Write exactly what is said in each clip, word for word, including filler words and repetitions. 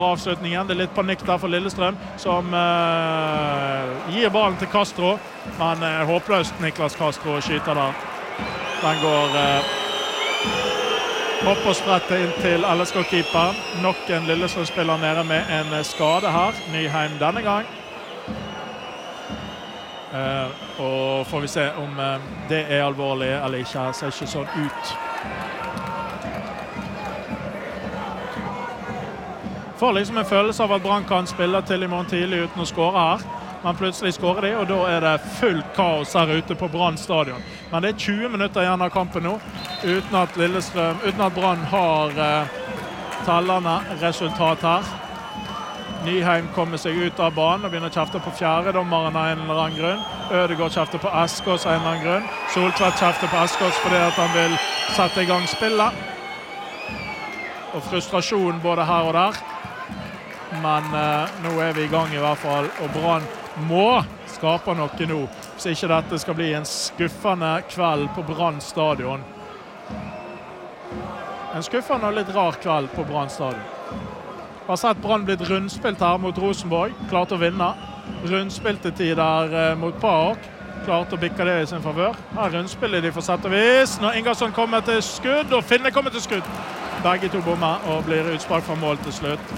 avslutningen. Det er litt panikk der for Lillestrøm, som uh, gir ballen til Castro, men uh, håpløst Niklas Castro skyter der. Den går uh, hopp og sprette inn til L S K-keeperen. Nok en Lillestrøm-spiller nede med en skade her. Nyheim denne gang. Uh, og får vi se om uh, det er alvorlig eller ikke. Det ser ikke sånn ut. Får liksom en følelse av at Brann kan spille til i morgen tidlig uten å skåre her. Men plutselig skårer de, og da er det fullt kaos her ute på Brann stadion. Men det er tjue minutter igjen av kampen nå, uten at Lillestrøm, uten at Brann har uh, tallende resultat her. Nyheim kommer seg ut av banen og begynner å kjefte på fjerdedommeren av en eller annen grunn. Ødegaard kjefter på Eskås av en eller annen grunn. Soltvedt kjefter på Eskås fordi at han vil sette i gang spillet. Og frustrasjon både her og der. Men uh, nå er vi i gang i hvert fall, og Brann må skape noe nå, så ikke dette skal bli en skuffende kveld på Brann stadion. En skuffende og litt rar kveld på Brann stadion. Jeg har sett Brann blitt rundspilt her mot Rosenborg, klart å vinne. Rundspilte tider uh, mot Park, klart å bikke det i sin favør. Her rundspiller de for sett og vis, når Ingersson kommer til skudd, og Finne kommer til skudd. Begge to bommer og blir utspark fra mål til slutt.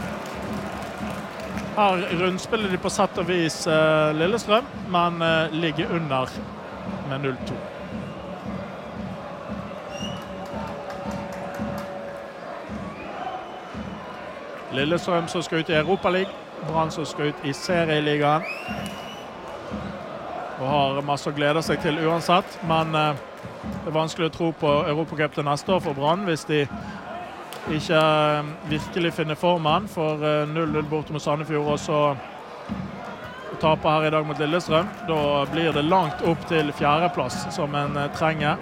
Her rundspiller de på sett og vis uh, Lillestrøm, men uh, ligger under med null to. Lillestrøm som skal ut i Europa League, Brann som skal ut i serieligaen. Og har masse å glede seg til uansett, men uh, det er vanskelig å tro på Europacup til neste år for Brann hvis de ikke uh, virkelig finner formen for uh, null null borte mot Sandefjord og så taper her i dag mot Lillestrøm. Da blir det langt opp til fjerdeplass som en uh, trenger.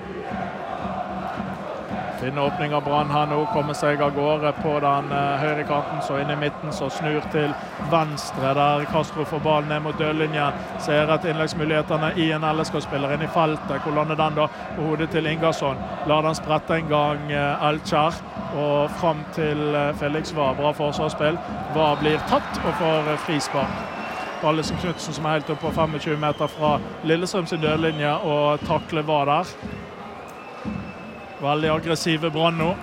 Finne åpning av Brann her nå, kommer seg av gårde på den uh, høyre kanten, så inn i midten, så snur til venstre der Castro får ballen ned mot dørlinjen. Ser at innleggsmulighetene i en L S K-spiller inn i feltet. Hvor lander den da på hodet til Ingersson? Lar den sprette en gang uh, Elkjær, og frem til uh, Felix Var. Bra forsvarsspill. Var blir tatt og får uh, frispark. Pallesen Knudsen som er helt oppe på tjuefem meter fra Lillestrøm sin dørlinje og takler Var der. Veldig aggressive Brann nå.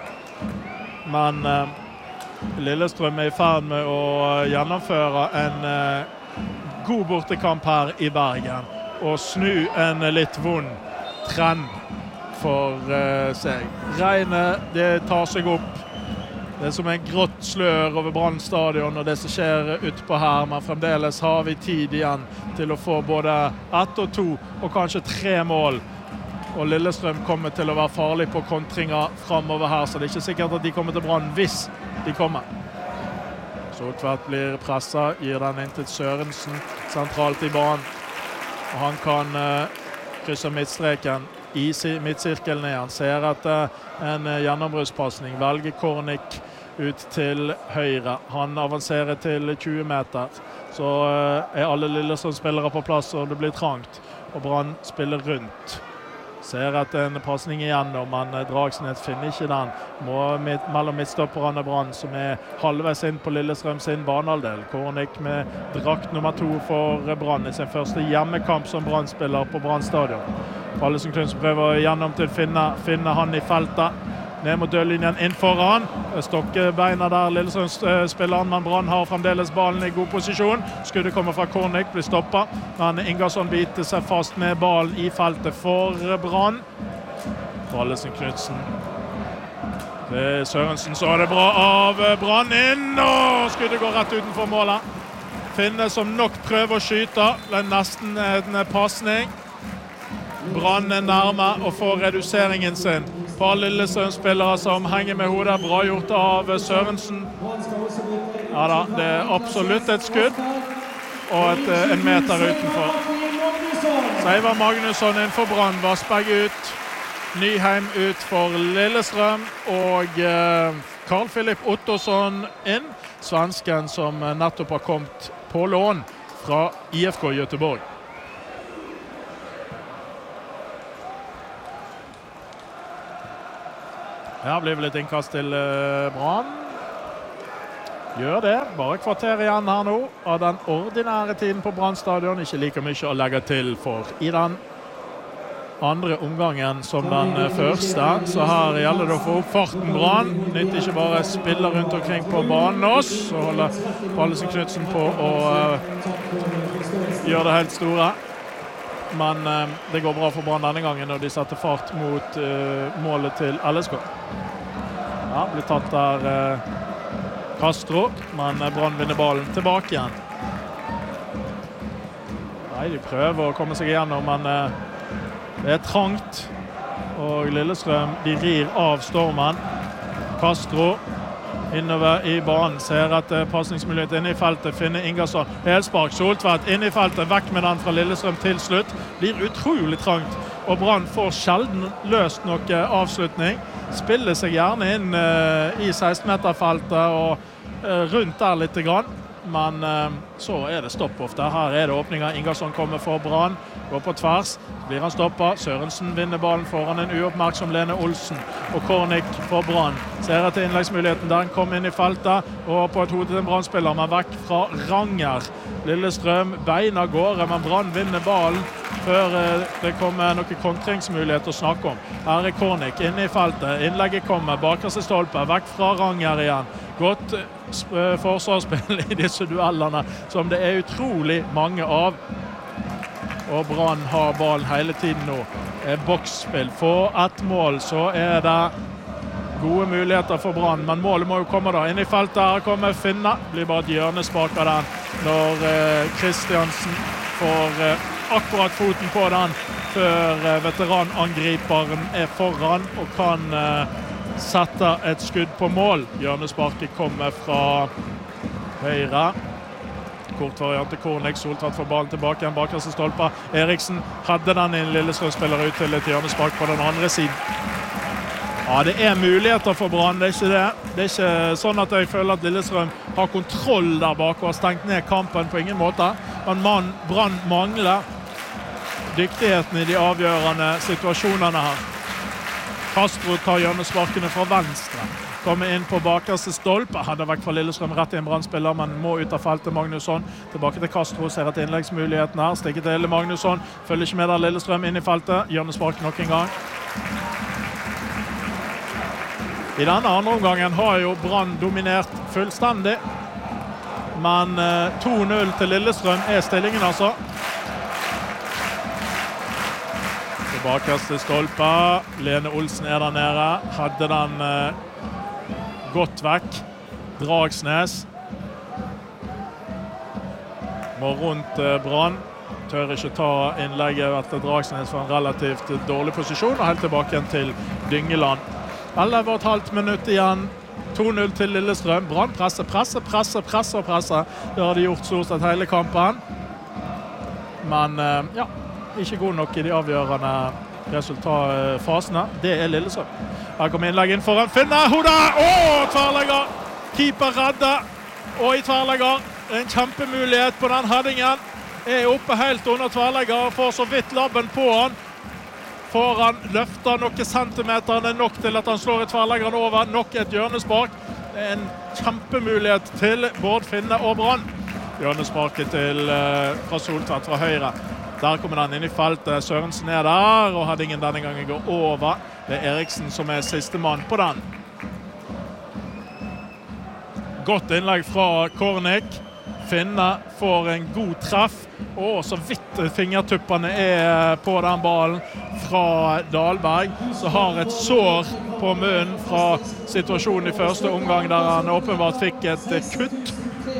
Men eh, Lillestrøm er i ferd med å gjennomføre en eh, god bortekamp her i Bergen. Og snu en litt vond trend for eh, seg. Regnet, det tar seg opp. Det er som en grått slør over Brann stadion og det som skjer utpå her. Men fremdeles har vi tid igjen til å få både ett og to og kanskje tre mål. Og Lillestrøm kommer til å være farlig på kontringer fremover her, så det er ikke sikkert at de kommer til Brann hvis de kommer. Soltvedt blir presset, gir den inn til Sørensen sentralt i banen. Og han kan uh, krysse midtstreken i midtsirkelen igjen. Ser etter en uh, gjennombruddspassning, velger Kornik ut til høyre. Han avanserer til tjue meter. Så uh, er alle Lillestrøm-spillere på plass, og det blir trangt. Og Brann spiller rundt. Ser at en passning igjennom, men Dragsnes finner ikke den. Må midt, mellom midtstopperne Brann, som er halvveis inn på Lillestrøm sin banehalvdel. Kornik med drakt nummer to for Brann i sin første hjemmekamp som Brann spiller på Brann stadion. Pallesen Knudsen prøver igjennom til Finne, finne han i feltet. Ned mot dørlinjen inn foran. Stokker beina der Lillestrøm spiller han, men Brann har fremdeles ballen i god posisjon. Skuddet kommer fra Kornik, blir stoppet. Men Ingersson biter seg fast med ballen i feltet for Brann. Pallesen Knudsen. Det er Sørensen, så er det bra av Brann inn, og skuddet går rett utenfor målet. Finne som nok prøver å skyte. Det er nesten en passning. Brann er nærme og får reduseringen sin. Par Lillestrøm-spillere som henger med hodet. Bra gjort av Sørensen. Ja da, det er absolutt et skudd. Og et, en meter utenfor. Seivar Magnusson inn for Brann. Vassberg ut. Nyheim ut for Lillestrøm. Og eh, Carl Philip Ottosson inn. Svensken som nettopp har kommet på lån fra I F K Göteborg. Ja, blir vel litt innkast til uh, Brann. Gjør det, bare kvarter igjen her nå av den ordinære tiden på Brann stadion. Ikke like mye å legge til for i den andre omgangen som den første. Så her gjelder det å få opp farten Brann. Nytt ikke bare spiller rundt omkring på banen oss, så holder Pallesen Knudsen på å uh, gjøre det helt store. Men uh, det går bra for Brann denne gangen når de setter fart mot uh, målet til L S K. Ja, blir tatt der uh, Castro, men Brann vinner ballen tilbake igjen. Nei, de prøver å komme seg igjennom, men uh, det er trangt. Og Lillestrøm, de rir av stormen. Castro innover i banen, ser etter passningsmulighet inne i feltet, finner Ingersson. Helspark, Soltvedt inn i feltet, vekk med den fra Lillestrøm til slutt. Blir utrolig trangt, og Brann får sjelden løst noe avslutning. Spiller seg gjerne inn uh, i seksten-meterfeltet og uh, rundt der litt grann. Men uh, så er det stopp ofte. Her er det åpninger. Ingersson kommer for Brann, går på tvers. Blir han stoppet. Sørensen vinner ballen foran en uoppmerksom Lene Olsen. Og Kornik for Brann. Ser etter innleggsmuligheten. Den kom inn i feltet og på et hode til en Brann-spiller, men vekk fra Ranger. Lillestrøm beina gårde, men Brann vinner ballen før det kommer noen kontringsmulighet å snakke om. Her er Kornik inne i feltet. Innlegget kommer, bakerste stolpe, vekk fra Ranger igjen. Godt forsvarsspill i disse duellene, som det er utrolig mange av. Og Brann har ballen hele tiden nå. Boksspill. For ett mål så er det gode muligheter for Brann, men målet må jo komme da. Inn i feltet her kommer Finne. Blir bare et hjørnespark av den når Kristiansen eh, får eh, akkurat foten på den før eh, veteranangriperen er foran og kan eh, sette et skudd på mål. Hjørnesparket kommer fra høyre. Kort variant til Kornek, Soltvedt får ballen tilbake igjen, bakerste stolpe. Eriksen hadde den inn, Lillestrøm-spiller ut til et hjørnespark på den andre siden. Ja, det er muligheter for Brann, det er ikke det. Det er ikke sånn at jeg føler at Lillestrøm har kontroll der bak og har stengt ned kampen på ingen måte. Men man, Brann mangler dyktigheten i de avgjørende situasjonene her. Castro tar hjørnesparkene fra venstre. Kommer inn på bakerste stolpe. Hadde vekk fra Lillestrøm rett i en Brann-spiller, men må ut av feltet Magnusson. Tilbake til Castro, ser et innleggsmuligheten her. Stikker til Magnusson. Følger ikke med der Lillestrøm inn i feltet. Hjørnespark nok en gang. I denne andre omgangen har jo Brann dominert fullstendig. Men eh, to null til Lillestrøm er stillingen altså. Tilbakeste stolpe. Lene Olsen er der nede. Hadde den eh, godt vekk. Dragsnes. Må rundt eh, Brann. Tør ikke ta innlegget etter Dragsnes for en relativt dårlig posisjon. Og helt tilbake igjen til Dyngeland. elleve og et halvt minutt igjen. to null til Lillestrøm. Brann presser, presser, presser, presser og presser. Det har de gjort stort sett hele kampen. Men ja, ikke god nok i de avgjørende resultatfasene. Det er Lillestrøm. Her kommer innlegg inn foran Finne. Hoda! Åh, tverrlegger! Keeper redde. Og i tverrlegger. En kjempemulighet på den headingen. Er oppe helt under tverrlegger. Får så vidt labben på han. For han løfter noen centimeterne nok til at han slår i tverrleggeren over. Nok et hjørnespark. Det er en kjempemulighet til både Finne og Brann. Hjørnesparket til uh, fra Soltvedt fra høyre. Der kommer han inn i feltet. Sørensen er der, og hadde ingen denne gangen går over. Det er Eriksen som er siste mann på den. Godt innlegg fra Kornik. Finne får en god treff, og så vidt fingertuppene er på den ballen fra Dahlberg, så har et sår på munnen fra situasjonen i første omgang der han åpenbart fikk et kutt.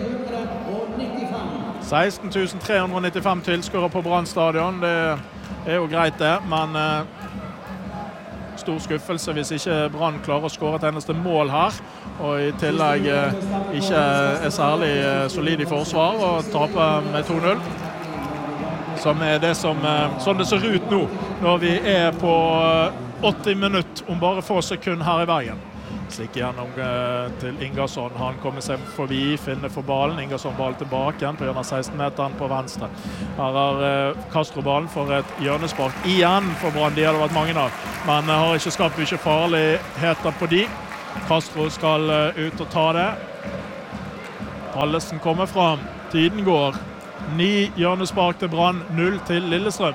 seksten tusen tre hundre nittifem tilskuere på Brann stadion, det er jo greit det, men eh, stor skuffelse hvis ikke Brann klarer å skåre et eneste mål her, og i tillegg eh, ikke er særlig eh, solid i forsvar og taper med to null. Som er det som, eh, sånn det ser ut nå, når vi er på åtti minutter om bare få sekunder her i Bergen. Slik gjennom eh, til Ingersson. Han kommer seg forbi, finner for ballen. Ingersson ball tilbake igjen på hjørnet seksten-meteren på venstre. Her har eh, Castro ballen for et hjørnespark igjen for Brann. De har det vært mange av, men eh, har ikke skapt mye farligheter på de. Castro skal uh, ut og ta det. Pallesen kommer fram. Tiden går. Ni hjørnespark til Brann, null til Lillestrøm.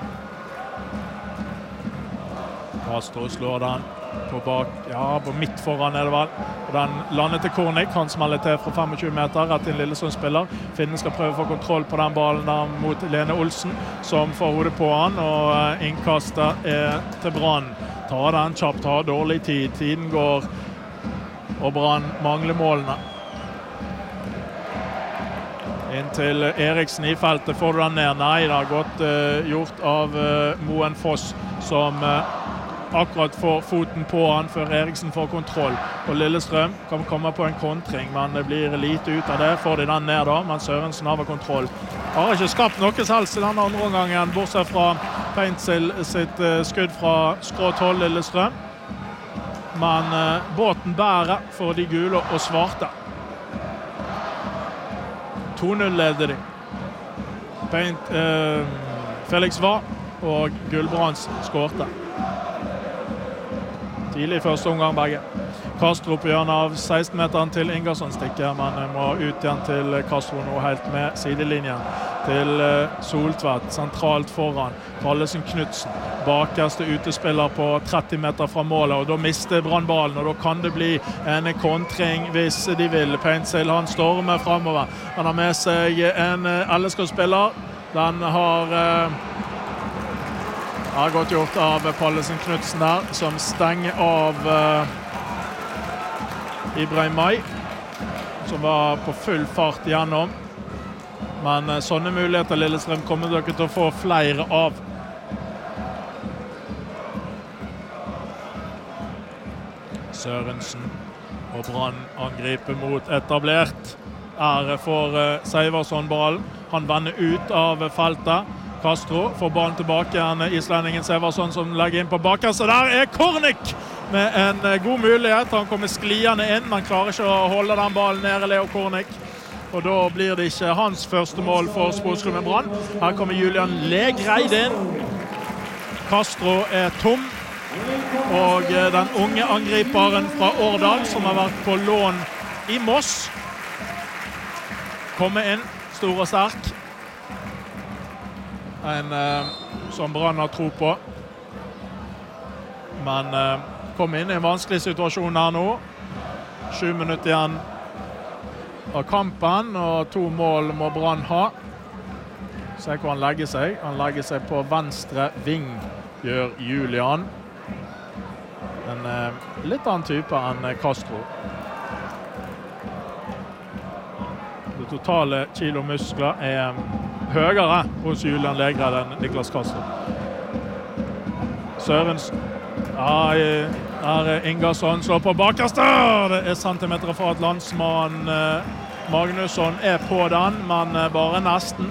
Castro slår den på bak, ja, på midt foran er det vel. Og den lander til Kornic, han smeller til fra tjuefem meter, rett inn Lillestrøm spiller. Finnen skal prøve å få kontroll på den ballen der mot Lene Olsen, som får hodet på han, og innkastet er til Brann. Ta den kjapt, ta dårlig tid, tiden går, og Brann mangler målene. Inn til Eriksen i feltet, får du den ned? Nei, det har gått uh, gjort av uh, Moen Foss, som uh, akkurat får foten på han før Eriksen får kontroll. Og Lillestrøm kan komme på en kontring, men det blir lite ut av det. Får de den ned da, men Sørensen har kontroll. Har ikke skapt noe helst i denne andre omgangen, bortsett fra Paintsill sitt uh, skudd fra skrått hold Lillestrøm. Men uh, båten bærer for de gule og svarte. to null leder de. Paint, uh, Felix var, og Gullbrands skårte. Tidlig i første omgang begge. Castro på hjørnet av seksten meteren til Ingersson stikker, men må ut igjen til Castro nå helt med sidelinjen. Til Soltvedt, sentralt foran. Pallesen Knudsen, bakerste utespiller på tretti meter fra målet, og da mister Brann ballen, og da kan det bli en kontring hvis de vil. Paintsill, han stormer fremover. Han har med seg en L S K-spiller. Den har... Uh, Det har gått gjort av Pallesen Knudsen der, som stenger av uh, Ibrahim Mai, som var på full fart igjennom. Men uh, sånne muligheter Lillestrøm kommer dere til å få flere av. Sørensen og Brann angriper mot etablert. Ære for uh, Seivarsson ballen. Han vender ut av feltet. Castro får ballen tilbake igjen, islendingen Seversson som legger inn på bakken, så der er Kornic med en god mulighet. Han kommer skliende inn, men klarer ikke å holde den ballen nede, Leo Kornic. Og da blir det ikke hans første mål for Sportsklubben Brann. Her kommer Julian Legreid inn. Castro er tom, og den unge angriperen fra Årdal, som har vært på lån i Moss, kommer inn, stor og sterk. En uh, som Brann har tro på. Men uh, kom inn i en vanskelig situasjon her nå. Sju minutter igjen av kampen, og to mål må Brann ha. Se hvor han legger seg. Han legger seg på venstre ving, gjør Julian. En uh, litt annen type enn Castro. Det totale kilo muskler er um, høyere hos Julian Legreid enn Niklas Castro. Sørensen. Ja, her er Ingersson, slår på bakerste. Det er centimeter fra at landsmann eh, Magnusson er på den, men eh, bare nesten.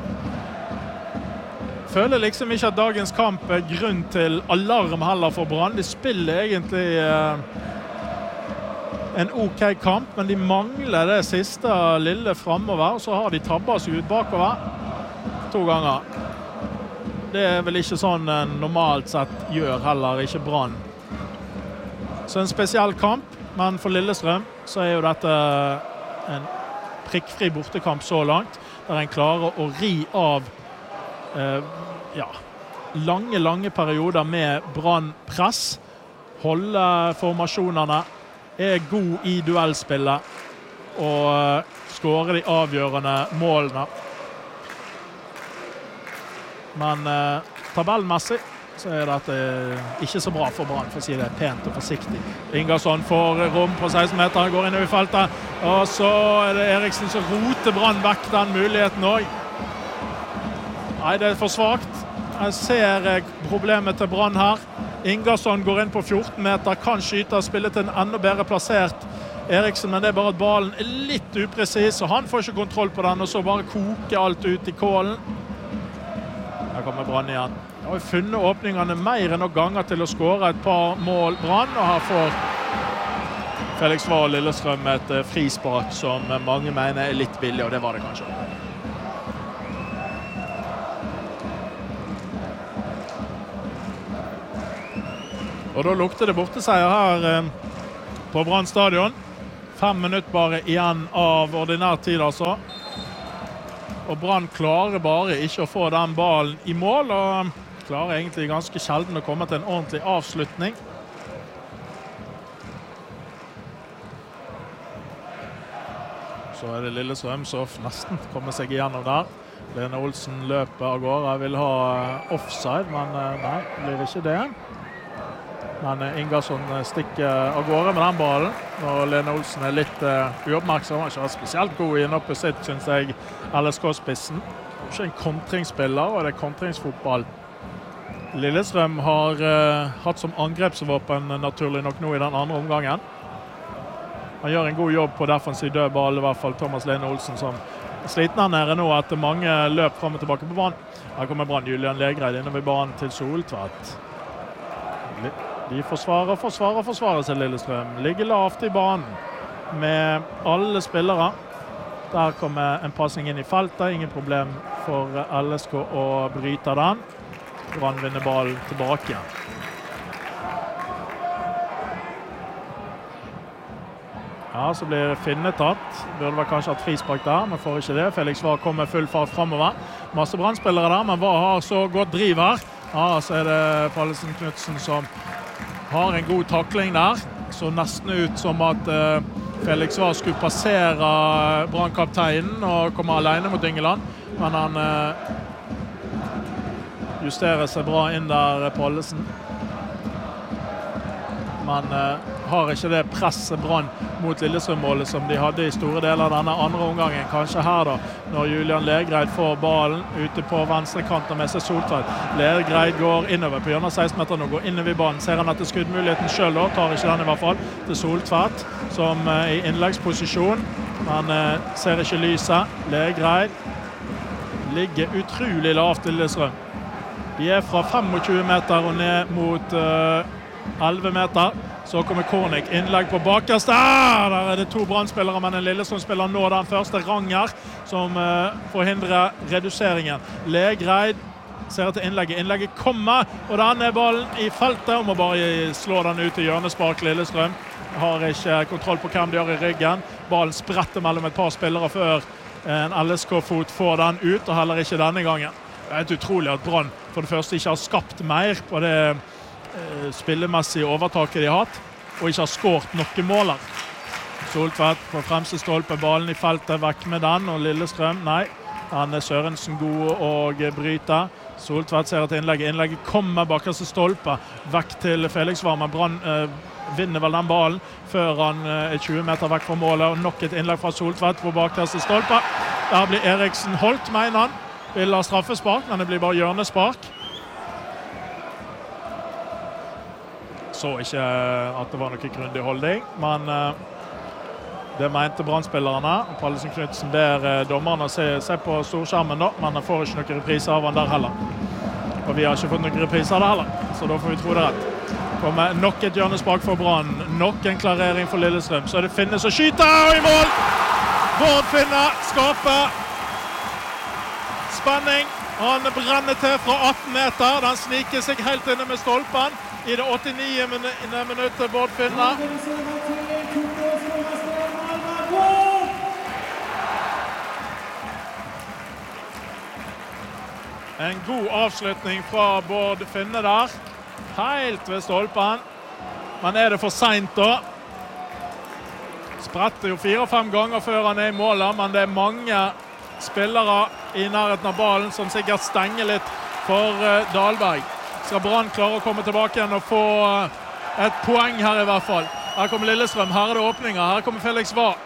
Føler liksom ikke at dagens kamp er grunn til alarm heller for Brann. De spiller egentlig eh, en ok kamp, men de mangler det siste lille fremover, så har de tabbet seg ut bakover to ganger. Det er vel ikke sånn en normalt sett gjør heller, ikke Brann. Så en spesiell kamp, men for Lillestrøm så er jo dette en prikkfri bortekamp så langt, der en klarer å ri av eh, ja, lange, lange perioder med Brann-press, holde formasjonene, er god i duellspillet og skårer de avgjørende målene. Men eh, tabellmessig så er dette ikke så bra for Brann, for å si det pent og forsiktig. Ingersson får rom på seksten meter, han går inn i feltet, og så er det Eriksen som roter Brann vekk den muligheten også. Nei, det er for svagt. Jeg ser problemet til Brann her. Ingersson går inn på fjorten meter, kan skyte og spille til en enda bedre plassert Eriksen, men det er bare at ballen er litt upresis, og han får ikke kontroll på den, og så bare koker alt ut i kålen. Her kommer Brann igjen. Jeg har funnet åpningene mer enn noen ganger til å skåre et par mål Brann, og her får Felix Wahl Lillestrøm et frispark som mange mener er litt billig, og det var det kanskje. Og da lukter det borteseier her eh, på Brann stadion. Fem minutter bare igjen av ordinær tid, altså. Og Brann klarer bare ikke å få den ballen i mål, og klarer egentlig ganske sjelden å komme til en ordentlig avslutning. Så er det Lillestrøm som nesten kommer seg igjennom der. Lene Olsen løper av gårde. Jeg vil ha offside, men nei, det blir ikke det. Men Ingarsson stikker av gårde med den ballen. Og Lene Olsen er litt uh, uoppmerksom. Han har ikke vært spesielt god i innhoppet sitt, synes jeg, L S K-spissen. Det er ikke en kontringsspiller, og det er kontringsfotball. Lillestrøm har uh, hatt som angrepsvåpen naturlig nok nå i den andre omgangen. Han gjør en god jobb på defensiv dødball, i hvert fall Thomas Lene Olsen, som sliten her nede nå, at mange løp frem og tilbake på banen. Her kommer Brann, Julian Legreid innover banen til Soltvedt. De forsvarer, forsvarer, forsvarer seg Lillestrøm. Ligger lavt i banen med alle spillere. Der kommer en passing inn i feltet. Ingen problem for L S K å bryte den. Brann vinner ballen tilbake. Ja, så blir Finne tatt. Burde vel kanskje hatt frispark der, men får ikke det. Felix Var kommer full fart fremover. Masse Brann-spillere der, men Var har så godt driv her. Ja, så er det Pallesen Knudsen som har en god takling der. Så nesten ut som at uh, Felix Var skulle passere Brann-kapteinen og komme alene mot Dyngeland. Men han uh, justerer seg bra inn der, Pallesen. Men uh, har ikke det presset Brann mot Lillestrøm-målet som de hadde i store deler av denne andre omgangen. Kanskje her da, når Julian Legreid får ballen ute på venstre kant med seg Soltvedt. Legreid går innover på hjørnet seksten meter nå, går innover i banen. Ser han etter skuddmuligheten selv da, tar ikke den i hvert fall til Soltvedt, som er i innleggsposisjon. Men uh, ser ikke lyset. Legreid ligger utrolig lavt til Lillestrøm. De er fra tjuefem meter og ned mot uh, elleve meter. Så kommer Kornik, innlegg på bakerste. Ah, der er det to Brann-spillere, men en Lillestrøm-spiller nå den første Ranger, som uh, forhindrer reduseringen. Legreid ser etter innlegget. Innlegget kommer, og den er ballen i feltet. Og må bare slå den ut i hjørnespark. Lillestrøm har ikke kontroll på hvem de har i ryggen. Ballen spretter mellom et par spillere før en L S K-fot får den ut, og heller ikke denne gangen. Det er helt utrolig at Brann for det første ikke har skapt mer på det spillemessige overtaket de har hatt, og ikke har skårt noen måler. Soltvedt på fremste stolpe, ballen i feltet, vekk med den, og Lillestrøm, nei, han er Sørensen god og bryter. Soltvedt ser at innlegget, innlegget kommer bakerste stolpe, vekk til Felix Var, men Brann eh, vinner vel den ballen før han eh, er tjue meter vekk fra målet, og nok et innlegg fra Soltvedt på bakerste stolpe. Der blir Eriksen holdt, mener han. Vil ha straffespark, men det blir bare hjørnespark. Så ikke at det var noe grundig holdning, men uh, det mente Brann-spillerne. Pallesen Knudsen ber uh, dommerne se, se på storskjermen da, men han får ikke noen repriser av han der heller. Og vi har ikke fått noen repriser av det heller, så da får vi tro det rett. Kommer nok et hjørnespark for Brann, nok en klarering for Lillestrøm. Så er det Finne som skyter, og i mål! Bård Finne skaper spenning. Han brenner til fra atten meter, den sniker seg helt inne med stolpen. I det åttionio minuttet Bård Finne. En god avslutning fra Bård Finne der. Helt ved stolpen. Men er det for sent da? Spretter jo fire-fem ganger før han er i målet, men det er mange spillere i nærheten av ballen som sikkert stenger litt for uh, Dahlberg. Skal Brann klare å komme tilbake igjen og få et poeng her i hvert fall. Her kommer Lillestrøm, her er det åpninger, her kommer Felix Var.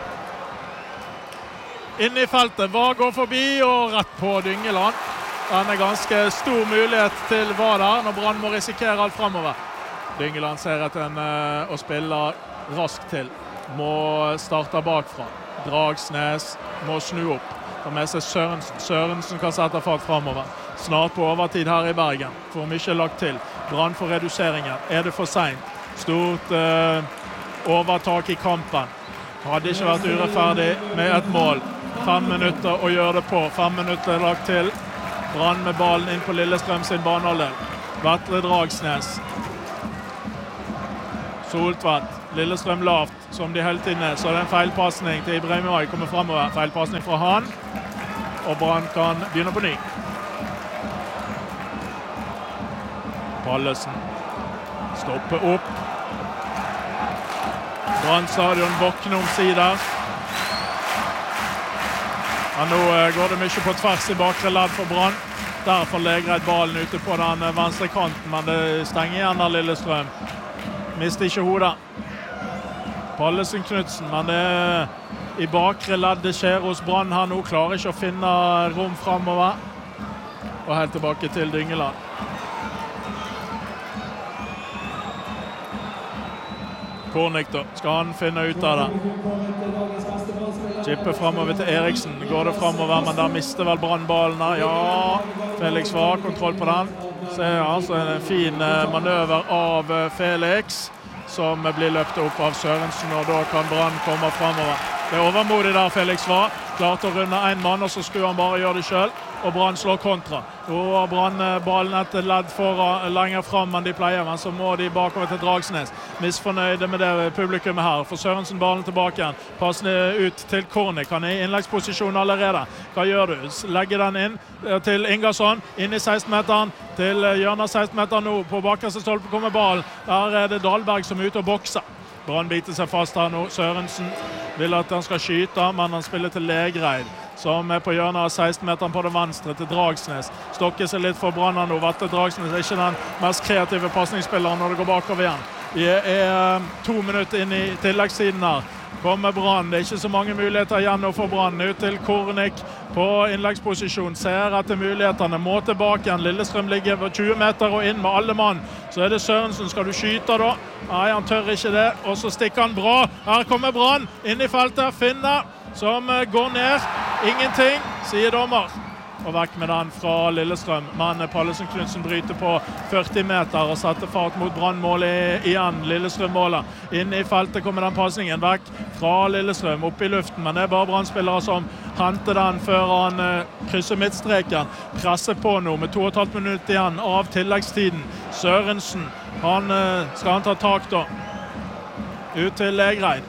Inne i feltet, Var går forbi og rett på Dyngeland. Den er ganske stor mulighet til Var der, når Brann må risikere alt fremover. Dyngeland ser etter en uh, og spiller raskt til. Må starte bakfra. Dragsnes må snu opp. Ta med seg Sørensen. Sørensen kan sette fart fremover. Snart på overtid her i Bergen. For mye lagt til. Brann for reduseringen. Er det for sent? Stort uh, overtak i kampen. Hadde ikke vært urettferdig med et mål. Fem minutter å gjøre det på. Fem minutter lagt til. Brann med ballen inn på Lillestrøm sin banehalvdel. Vetle Dragsnes. Soltvedt. Lillestrøm lavt. som de hele tiden er. Så det er en feilpassning til Ibrahimoy, kommer fremover. Feilpassning fra han, og Brann kan begynne på ny. Pallesen stopper opp. Brann stadion våkner om sider. Ja, nå går det mye på tvers i bakre ledd for Brann. Derfor legger ballen ute på den venstre kanten, men det stenger igjen av Lillestrøm. Mister ikke hodet. Pallesen Knudsen, men det er i bakre ledd det skjer hos Brann her nå. Klarer ikke å finne rom fremover. Og helt tilbake til Dyngeland. Kornik da, skal han finne ut av det. Chipper fremover til Eriksen. Går det fremover, men der mister vel Brann ballen. Ja, Felix var kontroll på den. Så er altså en fin manøver av Felix, som blir løpt opp av Sørensen, og da kan Brann komme fremover. Det er overmodig der Felix var. Klart å runde en mann, og så skulle han bare gjøre det selv. Og Brann slår kontra. Nå har Brann ballen et ledd foran, lenger frem enn de pleier, men så må de bakover til Dragsnes. Misfornøyde med det publikummet her. For Sørensen ballen tilbake igjen. Passende ut til Kornik. Han er i innleggsposisjon allerede. Hva gjør du? Legger den inn til Ingersson. Inn i seksten-meteren. Til hjørnet seksten-meteren nå. På bakerste stolpe kommer ballen. Der er det Dahlberg som er ute og bokser. Brann biter seg fast her nå. Sørensen vil at han skal skyte, men han spiller til Legreid, som er på hjørnet av seksten-meteren på det venstre til Dragsnes. Stokker seg litt for Brann nå. Vette Dragsnes er ikke den mest kreative passningsspilleren når det går bakover igjen. Vi er to minutter inn i tilleggssiden her. Kommer Brann. Det er ikke så mange muligheter igjen å få Brann. Ut til Kornik på innleggsposisjon. Ser etter mulighetene. Må tilbake igjen. Lillestrøm ligger på tjue meter og inn med alle mann. Så er det Sørensen. Skal du skyte da? Nei, han tør ikke det. Og så stikker han bra. Her kommer Brann. Inn i feltet. Finner som går ned. Ingenting, sier dommer. Og vekk med den fra Lillestrøm. Men Pallesen Knudsen bryter på førti meter og setter fart mot Brannmålet igjen. Lillestrøm-målet. Inn i feltet kommer den passningen vekk fra Lillestrøm, opp i luften. Men det er bare Brannspillere som henter den før han krysser midtstreken. Presser på nå med to og et halvt minutt igjen av tilleggstiden. Sørensen, han skal han ta tak da. Ut til Legreid.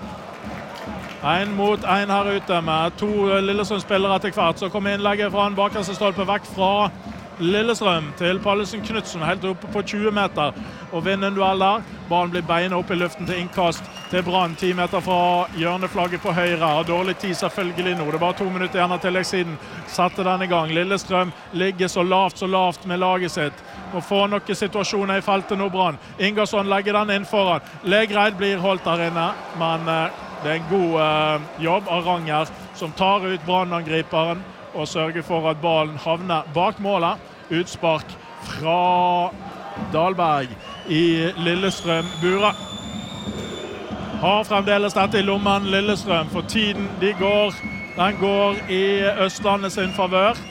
En mot en her ute med to Lillestrøm-spillere etter hvert. Så kommer innlegget fra en bakerste stolpe vekk fra Lillestrøm til Pallesen Knudsen, helt oppe på tjue meter. Og vinner en duell der. Ballen blir beinet opp i luften til innkast til Brann. ti meter fra hjørneflagget på høyre. Har dårlig tid selvfølgelig nå. Det er bare to minutter igjen av tilleggssiden. Setter den i gang. Lillestrøm ligger så lavt, så lavt med laget sitt. Må få noen situasjoner i feltet nå, Brann. Ingersson legger den inn foran. Legreid blir holdt der inne, men det er en god uh, jobb av Ranger, som tar ut Brann-angriperen og sørger for at ballen havner bak målet. Utspark fra Dahlberg i Lillestrøm-bura. Har fremdeles dette i lommen Lillestrøm, for tiden de går, den går i Østlandet sin favør.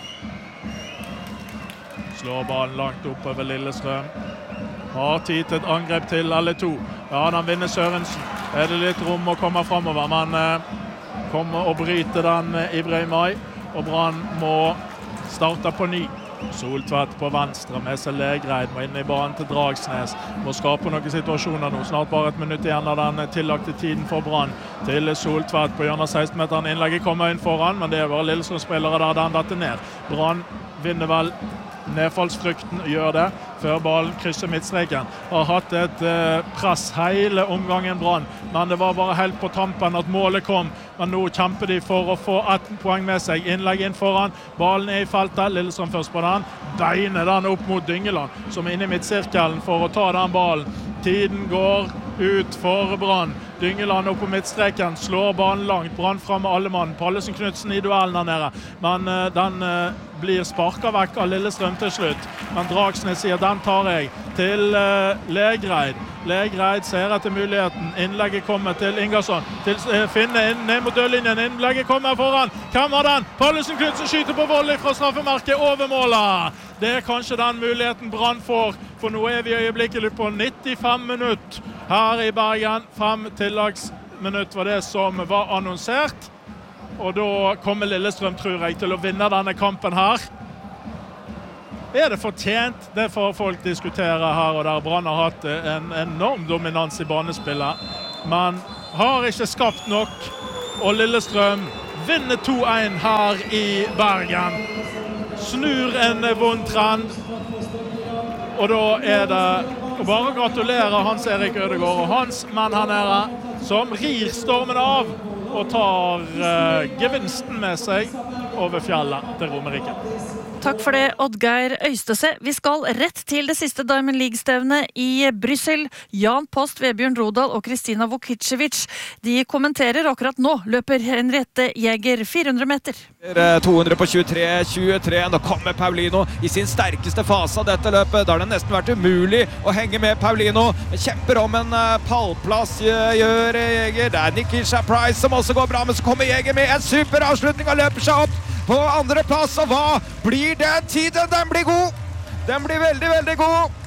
Slår ballen langt oppover Lillestrøm. Har tid til et angrep til alle to. Ja, den vinner Sørensen. Er det litt rom å komme fremover, men eh, kommer og bryter den eh, Ibrahimoy, og Brann må starte på ny. Soltvedt på venstre med seg Legreid, må inn i banen til Dragsnes. Må skape noen situasjoner nå. Snart bare et minutt igjen av den tillagte tiden for Brann. Til Soltvedt på hjørnet seksten-meteren. Innlegget kommer inn foran, men det er bare Lillestrøm-spillere der den detter ned. Brann vinner vel nedfallsfrykten, gjør det før ballen krysser midtstreken. Har hatt et eh, press hele omgangen Brann, men det var bare helt på tampen at målet kom. Men nå kjemper de for å få ett poeng med seg. Innlegg inn foran, ballen er i feltet. Lillestrøm først på den. Beiner den opp mot Dyngeland, som er inne i midtsirkelen for å ta den ballen. Tiden går ut for Brann. Dyngeland opp på midtstreken, slår ballen langt. Brann frem med alle mann. Pallesen Knudsen i duellen der nede. Men uh, den uh, blir sparket vekk av Lillestrøm til slutt. Men Dragsnes sier den tar jeg til uh, Legreid. Legreid ser etter muligheten. Innlegget kommer til Ingersson. Til uh, Finne inn, ned mot dørlinjen. Innlegget kommer foran. Hvem var den? Pallesen Knudsen skyter på volley fra straffemerket over målet. Det er kanskje den muligheten Brann får, for nå er vi i øyeblikkelig på nittifem minutter her i Bergen. Fem tillagsminutt var det som var annonsert. Og da kommer Lillestrøm, tror jeg, til å vinne denne kampen her. Er det fortjent? Det får folk diskutere her og der. Brann har hatt en enorm dominans i banespillet. Men har ikke skapt nok, og Lillestrøm vinner to en her i Bergen. Snur en vond trend, og da er det å bare gratulere Hans Erik Ødegaard og hans menn her nede, som rir stormen av og tar uh, gevinsten med seg over fjellet til Romerike. Takk for det, Oddgeir Øystese. Vi skal rett til det siste Diamond League-stevnet i Bryssel. Jan Post, Vebjørn Rodal og Kristina Vukicevic. De kommenterer akkurat nå. Løper Henriette Jæger fire hundre meter. to hundre på tjuetre tjuetre. Nå kommer Paulino i sin sterkeste fase av dette løpet. Da har det nesten vært umulig å henge med Paulino. Kjemper om en pallplass, gjør Jæger. Det er Nikisha Price som også går bra, men så kommer Jæger med en super avslutning og løper seg opp på andre plass, og hva blir den tiden? Den blir god! Den blir veldig, veldig god!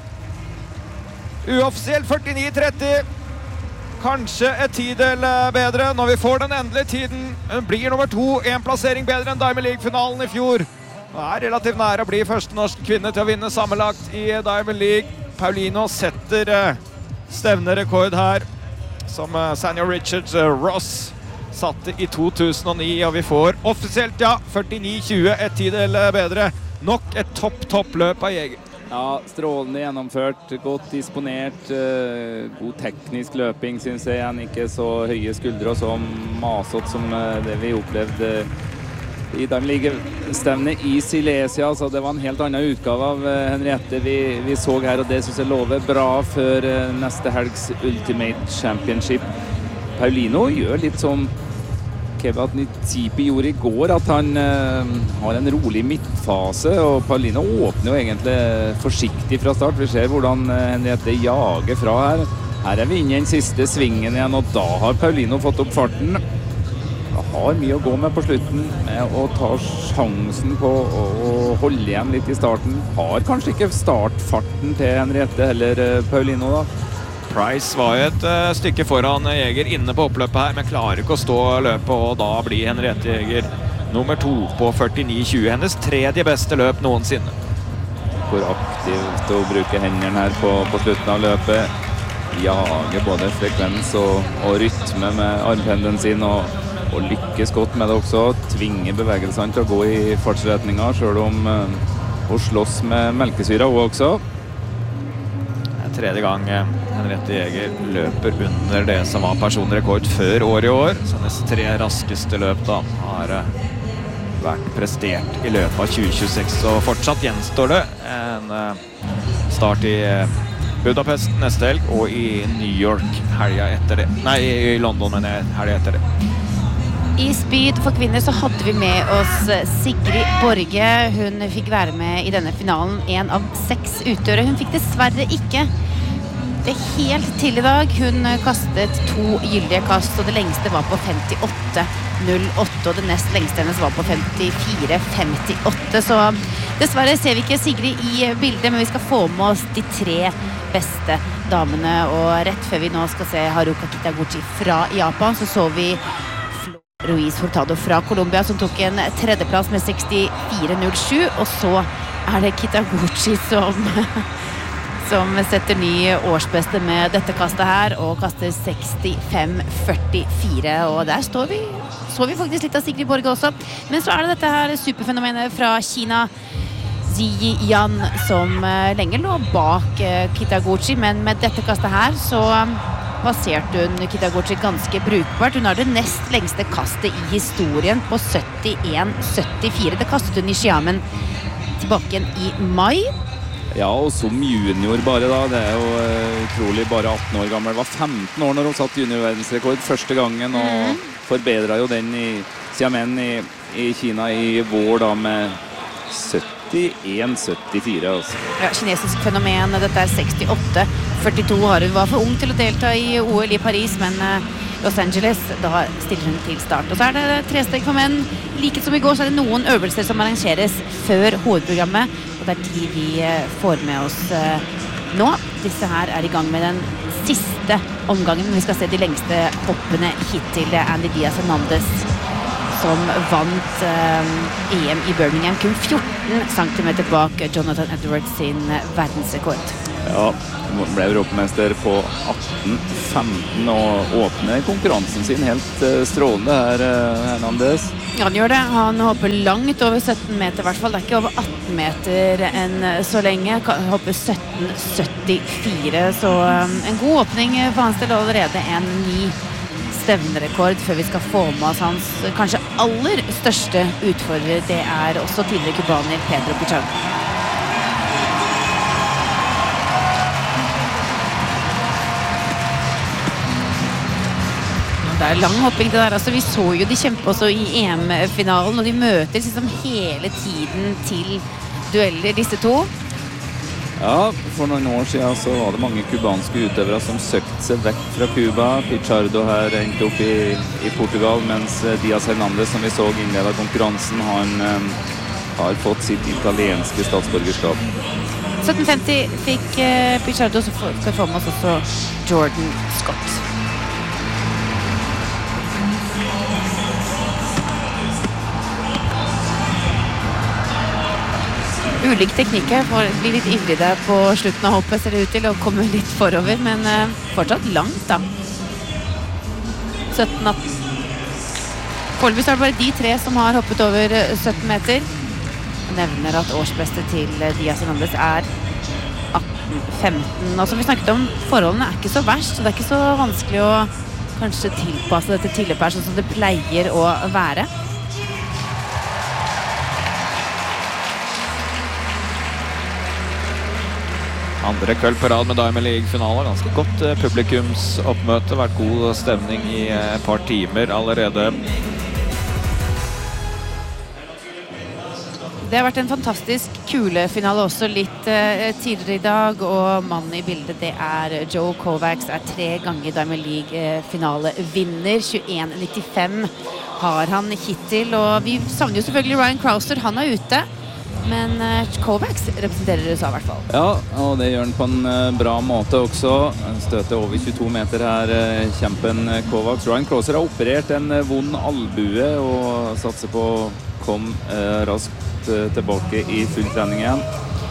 Uoffisiell førtini tretti. Kanskje et tidel bedre når vi får den endelige tiden. Den blir nummer to, en plassering bedre enn Diamond League-finalen i fjor. Det er relativt nære å bli første norsk kvinne til å vinne sammenlagt i Diamond League. Paulino setter stevnerekord her, som Sanja Richards Ross satte i to tusen og ni, og vi får offisielt, ja, førtini tjue, et tidel bedre. Nok et topp, topp løp av Jæger. Ja, strålende gjennomført, godt disponert, uh, god teknisk løping, synes jeg igjen. Ikke så høye skuldre og så masot som uh, det vi opplevde uh, i Diamond League-stevnet i Silesia. Altså, det var en helt annen utgave av uh, Henriette vi, vi så her, og det synes jeg lover bra før uh, neste helgs Ultimate Championship. Paulino gjør litt som Kevat Nitsipi gjorde i går, at han eh, har en rolig midtfase, og Paulino åpner jo egentlig forsiktig fra start. Vi ser hvordan eh, Henriette jager fra her. Her er vi inne i den siste svingen igjen, og da har Paulino fått opp farten. Han har mye å gå med på slutten, med å ta sjansen på å, å holde igjen litt i starten. Har kanskje ikke startfarten til Henriette heller, eh, Paulino da. Price var jo et uh, stykke foran Jæger inne på oppløpet her, men klarer ikke å stå løpet, og da blir Henriette Jæger nummer to på førtini tjue. Hennes tredje beste løp noensinne. Hvor aktivt å bruke hendene her på, på slutten av løpet. Jager både frekvens og, og rytme med armpendelen sin, og, og lykkes godt med det også. Tvinger bevegelsene til å gå i fartsretninger, selv om uh, hun slåss med melkesyra hun også. Tredje gang Henriette Jæger løper under det som var personrekord før år i år. Så hennes tre raskeste løp da har vært prestert i løpet av tjue tjueseks, og fortsatt gjenstår det en start i Budapest neste helg, og i New York helga etter det. Nei, i London, men helga etter det. I speed for kvinner så hadde vi med oss Sigrid Borge. Hun fikk være med i denne finalen, en av seks utøvere. Hun fikk dessverre ikke det helt til i dag. Hun kastet to gyldige kast, og det lengste var på femtiåtte null åtte, og det nest lengste hennes var på femtifire femtiåtte. Så dessverre ser vi ikke Sigrid i bildet, men vi skal få med oss de tre beste damene. Og rett før vi nå skal se Haruka Kitaguchi fra Japan, så så vi Ruiz Hurtado fra Colombia, som tok en tredjeplass med sekstifire null sju, og så er det Kitaguchi som, som setter ny årsbeste med dette kastet her, og kaster sekstifem førtifire, og der står vi, så vi faktisk litt av Sigrid Borge også. Men så er det dette her superfenomenet fra Kina, Ziyi Yan, som lenge lå bak Kitaguchi, men med dette kastet her så passerte hun Kitaguchi ganske brukbart. Hun har det nest lengste kastet i historien på syttien syttifire. Det kastet hun i Xiamen tilbake i mai. Ja, og som junior bare da. Det er jo utrolig, bare atten år gammel. Det var femten år når hun satt juniorverdensrekord første gangen, og mm. forbedret jo den i Xiamen i, i Kina i vår da med syttien syttifire. Altså. Ja, kinesisk fenomen. Dette er sekstiåtte førtito år. Hun var for ung til å delta i O L i Paris, men Los Angeles, da stiller hun til start. Og så er det tre steg for menn. Like som i går, så er det noen øvelser som arrangeres før hovedprogrammet, og det er de vi får med oss nå. Disse her er i gang med den siste omgangen. Vi skal se de lengste hoppene hittil. Andy Diaz Hernandez, som vant eh, E M i Birmingham, kun fjorten centimeter bak Jonathan Edwards sin verdensrekord. Ja, ble europamester på atten femten og åpner konkurransen sin helt strålende her, Hernandez. Ja, han gjør det. Han hopper langt over sytten meter i hvert fall. Det er ikke over atten meter enn så lenge. Han hopper sytten syttifire, så en god åpning for hans del, allerede en ny stevnerekord før vi skal få med oss hans kanskje aller største utfordrer. Det er også tidligere kubaner Pedro Pichardo. Det er lang hopping det der, altså vi så jo de kjempe også i E M-finalen, og de møtes liksom hele tiden til dueller, disse to. Ja, for noen år siden så var det mange kubanske utøvere som søkte seg vekk fra Cuba. Pichardo her endte opp i, i Portugal, mens Díaz Hernández, som vi så innledet konkurransen, han um, har fått sitt italienske statsborgerskap. sytten femti fikk uh, Pichardo, så skal vi få med oss også Jordan Scott. Ulik teknikk her, for å bli litt ivrig der på slutten av hoppet, ser det ut til å komme litt forover, men uh, fortsatt langt da. sytten atten. Foreløpig er det bare de tre som har hoppet over sytten meter. Jeg nevner at årsbeste til Díaz Hernández er atten femten. Og som vi snakket om, forholdene er ikke så verst, så det er ikke så vanskelig å kanskje tilpasse dette tilløpet sånn som det pleier å være. Andre kveld på rad med Diamond League-finale. Ganske godt publikumsoppmøte. Vært god stemning i et par timer allerede. Det har vært en fantastisk kulefinale også litt uh, tidligere i dag, og mannen i bildet det er Joe Kovacs, er tre ganger Diamond League-finale-vinner. tjueen nittifem har han hittil, og vi savner jo selvfølgelig Ryan Crouser, han er ute. Men uh, Kovacs representerer U S A i hvert fall. Ja, og det gjør han på en uh, bra måte også. Han støter over tjueto meter her, uh, kjempen Kovacs. Ryan Crouser har operert en uh, vond albue og satser på å komme uh, raskt uh, tilbake i full trening igjen.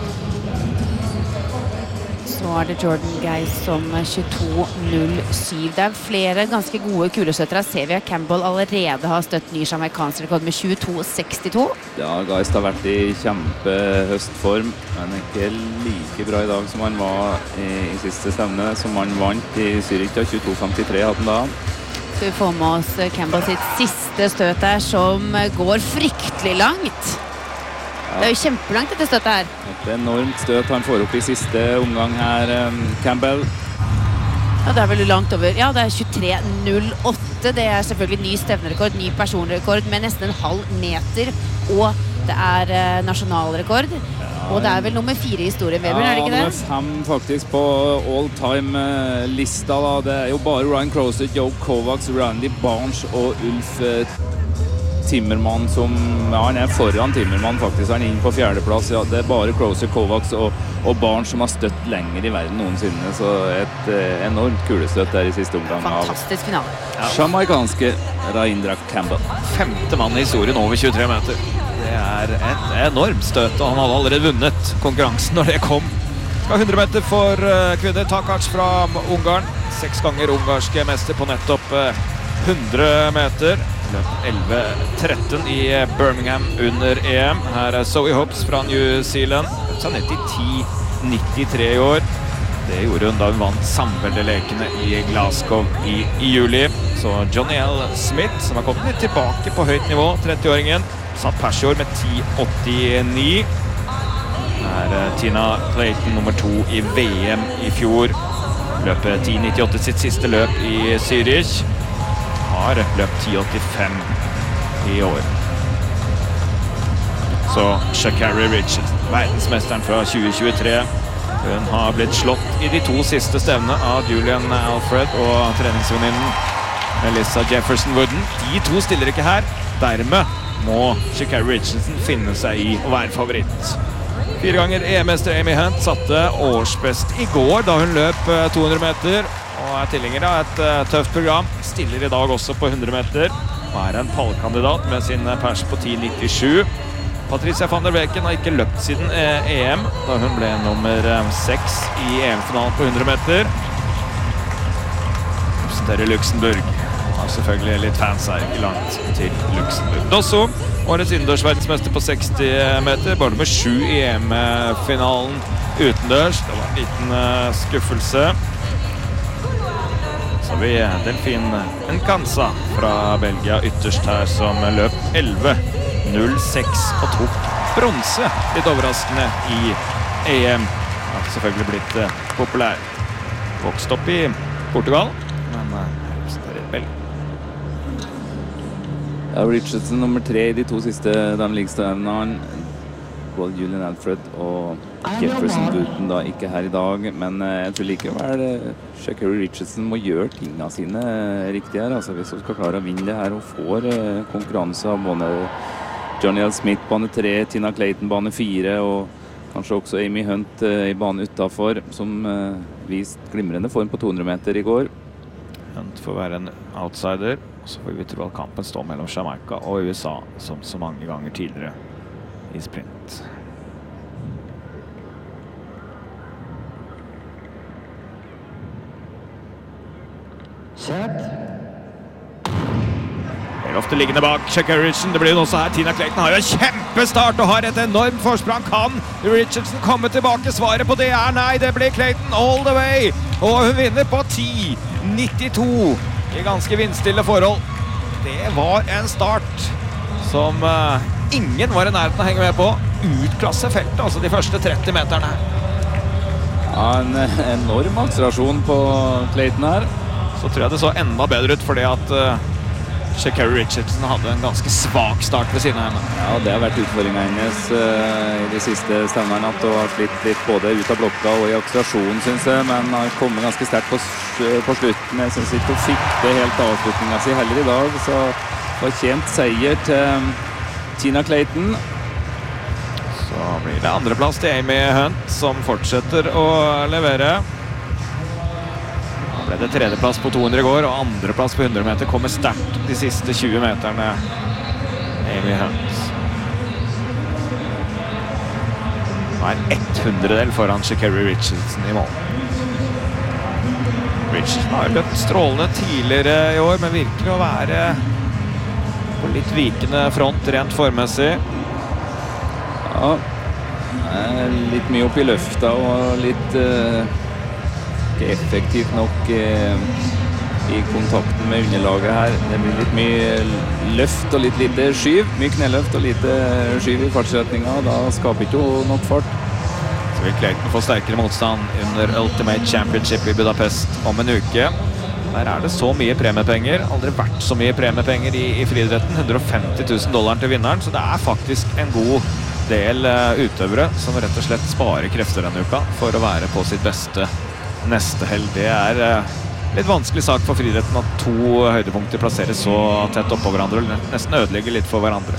Så er det Jordan Geis som tjueto null syv. Det er flere ganske gode kulestøttere. Ser vi at Campbell allerede har støtt ny jamaikansk rekord med tjueto sekstito. Ja, Geis har vært i kjempehøstform. Han er ikke like bra i dag som han var i, i siste stevne, som han vant i Zürich. tjueto femtitre hadde han da. Skal vi få med oss Campbell sitt siste støt der, som går fryktelig langt. Det er jo kjempelangt dette støtet her. Et enormt støt han får opp i siste omgang her, um, Campbell. Ja, det er veldig langt over. Ja, det er tjuetre null åtte. Det er selvfølgelig ny stevnerekord, ny personrekord med nesten en halv meter. Og det er uh, nasjonalrekord. Ja, og det er vel nummer fire i historien, Vebjørn, ja, er det ikke det? Ja, nummer fem faktisk på all-time-lista. Uh, det er jo bare Ryan Crouser, Joe Kovacs, Randy Barnes og Ulf uh, Timmermann som, ja, han er foran Timmermann faktisk, han er inn på fjerdeplass. Ja, det er bare Crouser, Kovacs og, og Barnes som har støtt lenger i verden noensinne, så et eh, enormt kulestøtt der i siste omgang. Fantastisk finale. Ja. Jamaikanske Raindra Campbell. Femte mann i historien over tjuetre meter. Det er et enormt støt, og han hadde allerede vunnet konkurransen når det kom. Skal hundre meter for uh, kvinner, Takac fra Ungarn. Seks ganger ungarske mester på nettopp uh, hundre meter. elleve tretten i Birmingham under E M. Her er Zoe Hobbs fra New Zealand. Hun er ned til ti nittitre i år. Det gjorde hun da hun vant samveldelekene i Glasgow i, i juli. Så Johnny L. Smith, som har kommet litt tilbake på høyt nivå, trettiåringen, satt pers i år med ti åttini. Her er Tina Clayton nummer to i V M i fjor. Løpet ti nittiåtte sitt siste løp i Zürich. Har løpt ti åttifem i år. Så Sha'Carri Richards, verdensmesteren fra tjue tjuetre. Hun har blitt slått i de to siste stevnene av Julian Alfred og treningsvenninnen Melissa Jefferson Wooden. De to stiller ikke her. Dermed må Sha'Carri Richardson finne seg i å være favoritt. Fire ganger E M-mester Amy Hunt satte årsbest i går da hun løp to hundre meter. Og er tilhenger av et uh, tøft program. Stiller i dag også på hundre meter. Og er en pallkandidat med sin pers på ti nittisju. Patricia van der Weken har ikke løpt siden E M, da hun ble nummer seks i E M-finalen på hundre meter. Større Luxemburg. Har selvfølgelig litt fans her i langt til Luxemburg. Dosso, årets innendørsverdensmester på seksti meter, bare nummer sju i E M-finalen utendørs. Det var en liten skuffelse. Så har vi Delphine Nkansa fra Belgia ytterst her, som løp elleve null seks og tok bronse, litt overraskende i E M. Har selvfølgelig blitt uh, populær. Vokst opp i Portugal, men uh, representerer Belgia. Ja, Richardson nummer tre i de to siste Diamond League-stevnene. Både Julian Alfred og Jefferson Booten da ikke her i dag, men uh, jeg tror likevel uh, Sha'Carri Richardson må gjøre tingene sine uh, riktig her. Altså, hvis hun skal klare å vinne det her og får uh, konkurranse av både Johnny L. Smith bane tre, Tina Clayton bane fire og kanskje også Amy Hunt uh, i bane utenfor, som uh, vist glimrende form på to hundre meter i går. Hunt får være en outsider, og så får vi tro at kampen står mellom Jamaica og U S A, som så mange ganger tidligere i sprint. Set. Er ofte liggende bak Sha'Carri Richardson. Det blir jo også her. Tina Clayton har jo en kjempestart og har et enormt forsprang. Kan Richardson komme tilbake? Svaret på det er nei. Det blir Clayton all the way. Og hun vinner på ti nittito i ganske vindstille forhold. Det var en start som uh, ingen var i nærheten å henge med på. Utklasse feltet, altså de første tretti meterne. Ja, en enorm akselerasjon på Clayton her. Så tror jeg det så enda bedre ut, fordi at uh, Sha'Carri Richardson hadde en ganske svak start ved siden av henne. Ja, det har vært utfordringen hennes uh, i de siste stevnene, at hun har slitt litt både ut av blokka og i akselerasjon, synes jeg, men har kommet ganske sterkt på, på slutten. Jeg synes ikke hun fikk det helt avslutningen sin heller i dag, så fortjent seier til Tina Clayton. Så blir det andreplass til Amy Hunt, som fortsetter å levere. Da ble det tredjeplass på to hundre i går, og andreplass på hundre meter kommer sterkt de siste tjue meterne. Amy Hunt. Nå er ett hundredel foran Sha'Carri Richardson i mål. Richardson har løpt strålende tidligere i år, men virker å være på litt vikende front rent formessig. Ja, litt mye opp i løfta og litt uh, ikke effektivt nok uh, i kontakten med underlaget her. Det blir litt mye løft og litt lite skyv. Mye kneløft og lite skyv i fartsretningen. Da skaper ikke hun nok fart. Så vil Clayton få sterkere motstand under Ultimate Championship i Budapest om en uke. Der er det så mye premiepenger. Aldri vært så mye premiepenger i, i friidretten. hundre og femti tusen dollar til vinneren. Så det er faktisk en god del uh, utøvere som rett og slett sparer krefter denne uka for å være på sitt beste neste helg. Det er uh, litt vanskelig sak for friidretten at to høydepunkter plasseres så tett oppå hverandre og nesten ødelegger litt for hverandre.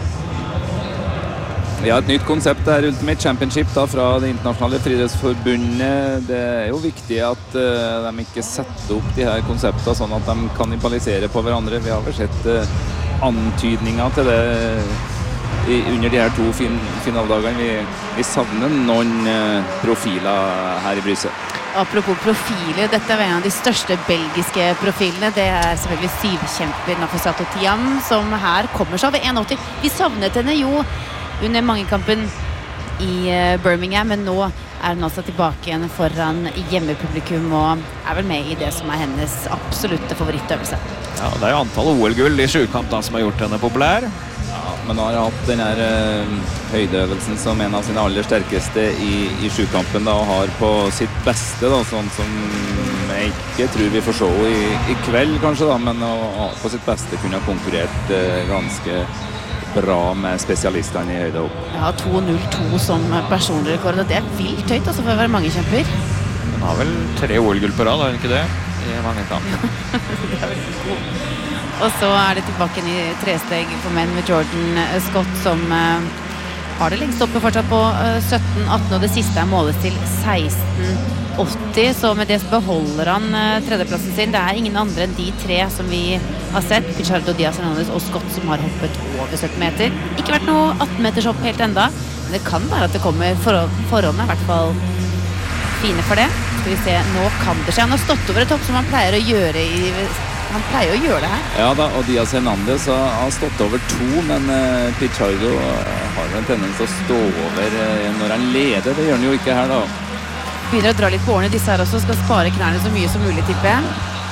Vi har et nytt konsept der, Ultimate Championship da, fra det internasjonale friidrettsforbundet. Det er jo viktig at uh, de ikke setter opp de her konseptene sånn at de kannibaliserer på hverandre. Vi har vel sett uh, antydninger til det i, under de her to fin, finaldagene. Vi, vi savner noen uh, profiler her i Bryssel. Apropos profiler, dette er en av de største belgiske profilene. Det er selvfølgelig syvkjemper Nafissato Thiam, som her kommer seg over en åtti. Vi savnet henne jo under mangekampen i Birmingham, men nå er hun altså tilbake igjen foran hjemmepublikum og er vel med i det som er hennes absolutte favorittøvelse. Ja, det er jo antallet O L-gull i sjukamp da som har gjort henne populær. Ja, men nå har jeg hatt denne uh, høydeøvelsen som en av sine aller sterkeste i, i sjukampen da, og har på sitt beste da, sånn som jeg ikke tror vi får se i, i kveld kanskje da, men å, å, på sitt beste kunne ha konkurrert uh, ganske bra med spesialistene i høyde opp. Ja, to null to som personlig rekord, og det er vilt høyt altså, for å være mange kjemper. Hun har vel tre O L-gull på rad, har hun ikke det? I mange kamper. Det er veldig god. Og så er det tilbake i tresteg for menn med Jordan Scott, som uh, har det lengst oppe fortsatt på uh, sytten atten, og det siste er målet til seksten åtti, så med det beholder han uh, tredjeplassen sin. Det er ingen andre enn de tre som vi har sett, Pichardo, Díaz Hernández og Scott, som har hoppet over sytten meter. Ikke vært noe atten-meters hopp helt enda, men det kan være at det kommer forhold, forholdene, i hvert fall fine for det. Skal vi se, nå kan det skje. Han har stått over et hopp som han pleier å gjøre i, han pleier å gjøre det her. Ja da, og Díaz Hernández har stått over to, men uh, Pichardo har en tendens til å stå over uh, når han leder. Det gjør han jo ikke her da. Begynner å dra litt på årene, disse her også skal spare knærne så mye som mulig, tipper jeg.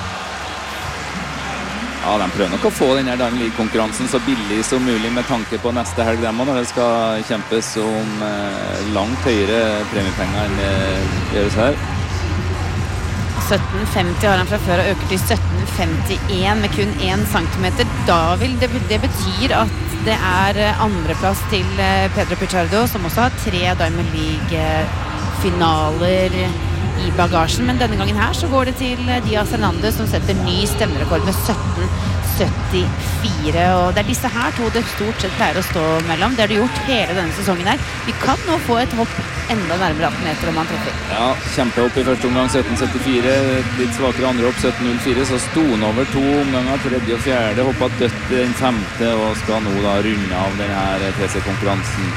Ja, de prøver nok å få denne Diamond League-konkurransen så billig som mulig med tanke på neste helg dem, når det skal kjempes om eh, langt høyere premiepenger enn det gjøres her. sytten femti har han fra før og øker til sytten femtien med kun én centimeter. Da vil det, det betyr at det er andreplass til Pedro Pichardo, som også har tre Diamond League-finaler i bagasjen, men denne gangen her så går det til Díaz Hernández, som setter ny stemmerekord med sytten syttifire, og det er disse her to det stort sett pleier å stå mellom. Det har de gjort hele denne sesongen her. Vi kan nå få et hopp enda nærmere atten meter om han treffer. Ja, kjempehopp i første omgang, sytten syttifire, litt svakere andre hopp, sytten null fire, så sto han over to omganger, tredje og fjerde, hoppet dødt den femte, og skal nå da runde av denne T C-konkurransen.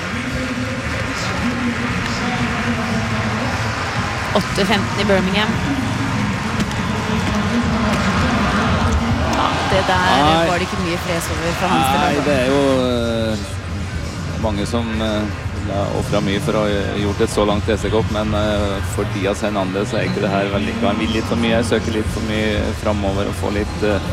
åtte femten i Birmingham. Ja, det der Nei. Var det ikke mye fres over fra hans Nei, det er jo uh, mange som uh, har offret mye for å ha gjort et så langt T C-hopp, men uh, for Díaz Hernández er ikke det her veldig ikke. Han vil litt for mye, søker litt for mye fremover og får litt uh,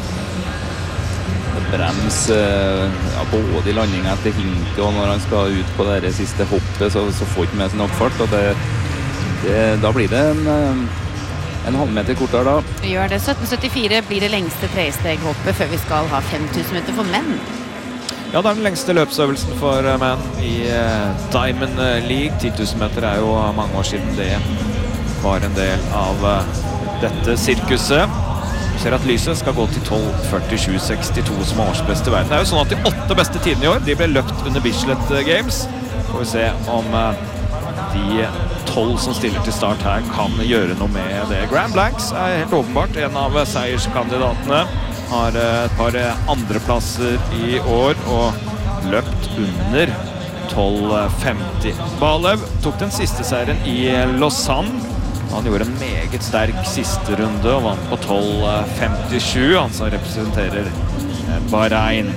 brems uh, ja, både i landingen etter hinket, og når han skal ut på det siste hoppet, så, så får ikke med seg nok fart, og det Det, da blir det en, en halvmeter kortere da. Vi gjør det. sytten syttifire blir det lengste tresteghoppet før vi skal ha fem tusen meter for menn. Ja, det er den lengste løpsøvelsen for menn i uh, Diamond League. ti tusen meter er jo mange år siden det var en del av uh, dette sirkuset. Vi ser at lyset skal gå til tolv førtisju sekstito som er årsbeste i verden. Det er jo sånn at de åtte beste tidene i år, de ble løpt under Bislett Games. Får vi se om uh, de tolv som stiller til start her kan gjøre noe med det. Graham Blanks er helt åpenbart en av seierskandidatene. Har et par andreplasser i år og løpt under tolv femti. Balev tok den siste serien i Lausanne. Han gjorde en meget sterk siste runde og vant på tolv femtisju. Han som representerer Bahrain.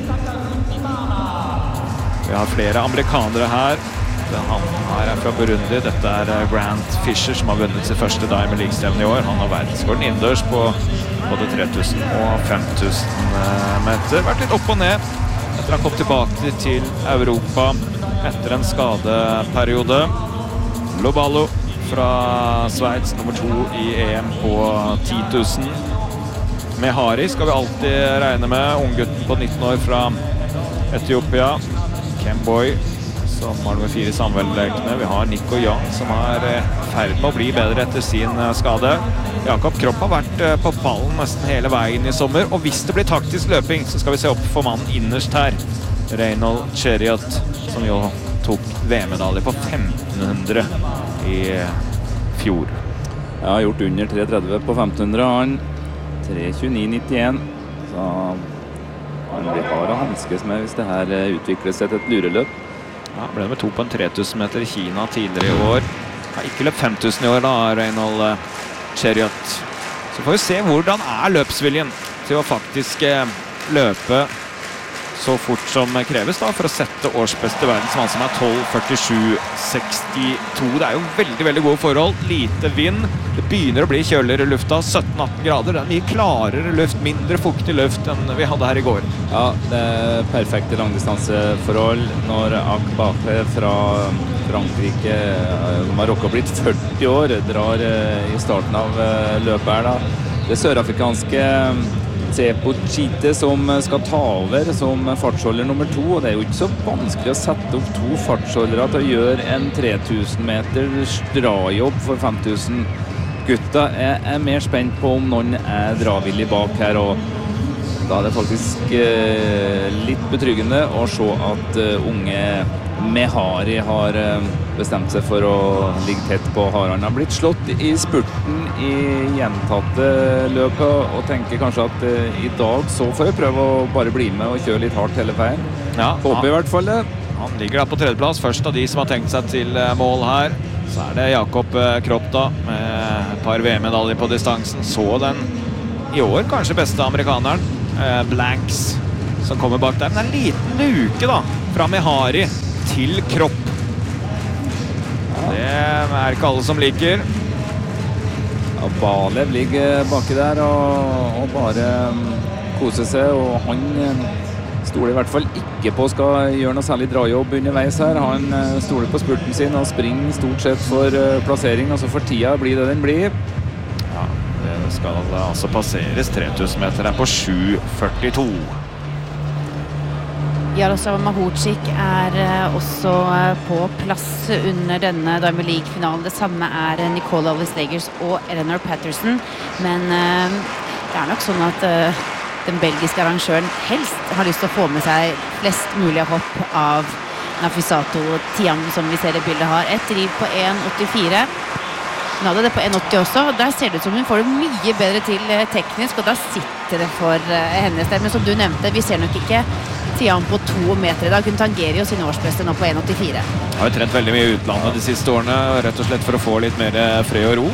Vi har flere amerikanere her. Han her er fra Burundi. Dette er Grant Fisher som har vunnet sin første Diamond League-stevne i år. Han har verdensrekorden innendørs på både tre tusen og fem tusen meter. Vært litt opp og ned etter han kom tilbake til Europa etter en skadeperiode. Loballo fra Sveits, nummer to i E M på ti tusen. Mehari skal vi alltid regne med. Unggutten på nitten år fra Etiopia. Kemboy som har nummer fire i sammenlekene. Vi har Nico Young som er i ferd med å bli bedre etter sin skade. Jakob Kropp har vært på ballen nesten hele veien i sommer, og hvis det blir taktisk løping, så skal vi se opp for mannen innerst her. Reynold Chariot, som jo tok V M-medalje på femten hundre i fjor. Jeg har gjort under tre tretti på femten hundre, han tre tjueni nittien, så han blir hard å hanskes med hvis det her utvikles seg til et lureløp. Ja, ble nummer to på en tre tusen meter i Kina tidligere i år. Har ikke løpt fem tusen i år da, Reynold Chariot. Så får vi se hvordan er løpsviljen til å faktisk løpe så fort som kreves da, for å sette årsbeste verdensmann som er tolv førtisju sekstito. Det er jo veldig, veldig gode forhold. Lite vind. Det begynner å bli kjøligere i lufta. sytten atten grader. Det er mye klarere luft, mindre fuktig luft enn vi hadde her i går. Ja, det er perfekte langdistanseforhold. Når Akbate fra Frankrike, Marokko har blitt førti år, drar i starten av løpet her da. Det sørafrikanske Tsepo Chite som skal ta over som fartsholder nummer to, og det er jo ikke så vanskelig å sette opp to fartsholdere til å gjøre en tre tusen meters drajobb for fem tusen. Gutta er, er mer spent på om noen er dravillig bak her, og Da er det faktisk eh, litt betryggende å se at uh, unge Mehari har uh, bestemt seg for å ligge tett på Haran. Han har blitt slått i spurten i gjentatte løpet og tenker kanskje at uh, i dag så får jeg prøve å bare bli med og kjøre litt hardt hele veien. Ja, Håper i hvert fall det. Han ligger da på tredjeplass, først av de som har tenkt seg til mål her. Så er det Jakob Kropp da, med et par V M-medaljer på distansen. Så den i år kanskje beste amerikaneren, eh, Blanks, som kommer bak der. Men det er en liten luke da, fra Mehari til Kropp. Det er ikke alle som liker. Ja, Balev ligger baki der og, og bare um, koser seg, og han um, stoler i hvert fall ikke på skal gjøre noe særlig drajobb underveis her. Han uh, stoler på spurten sin og springer stort sett for uh, plassering, og så for tida blir det den blir. Ja, det skal altså passeres tre tusen meter her på sju førtito. Jaroslav Mahučić er uh, også uh, på plass under denne Diamond League-finalen. Det samme er uh, Nicole Alves-Legers og Eleanor Patterson. Men uh, det er nok sånn at uh, den belgiske arrangøren helst har lyst til å få med seg flest mulig hopp av Nafisato Thiam, som vi ser i bildet har. Et driv på en åttifire. Hun hadde det på en åtti også, og der ser det ut som hun får det mye bedre til uh, teknisk, og da sitter det for uh, hennes del. Men som du nevnte, vi ser nok ikke Thiam på to meter i dag. Hun tangerer jo sin årsbeste nå på en åttifire. Jeg har jo trent veldig mye i utlandet de siste årene, rett og slett for å få litt mer fred og ro.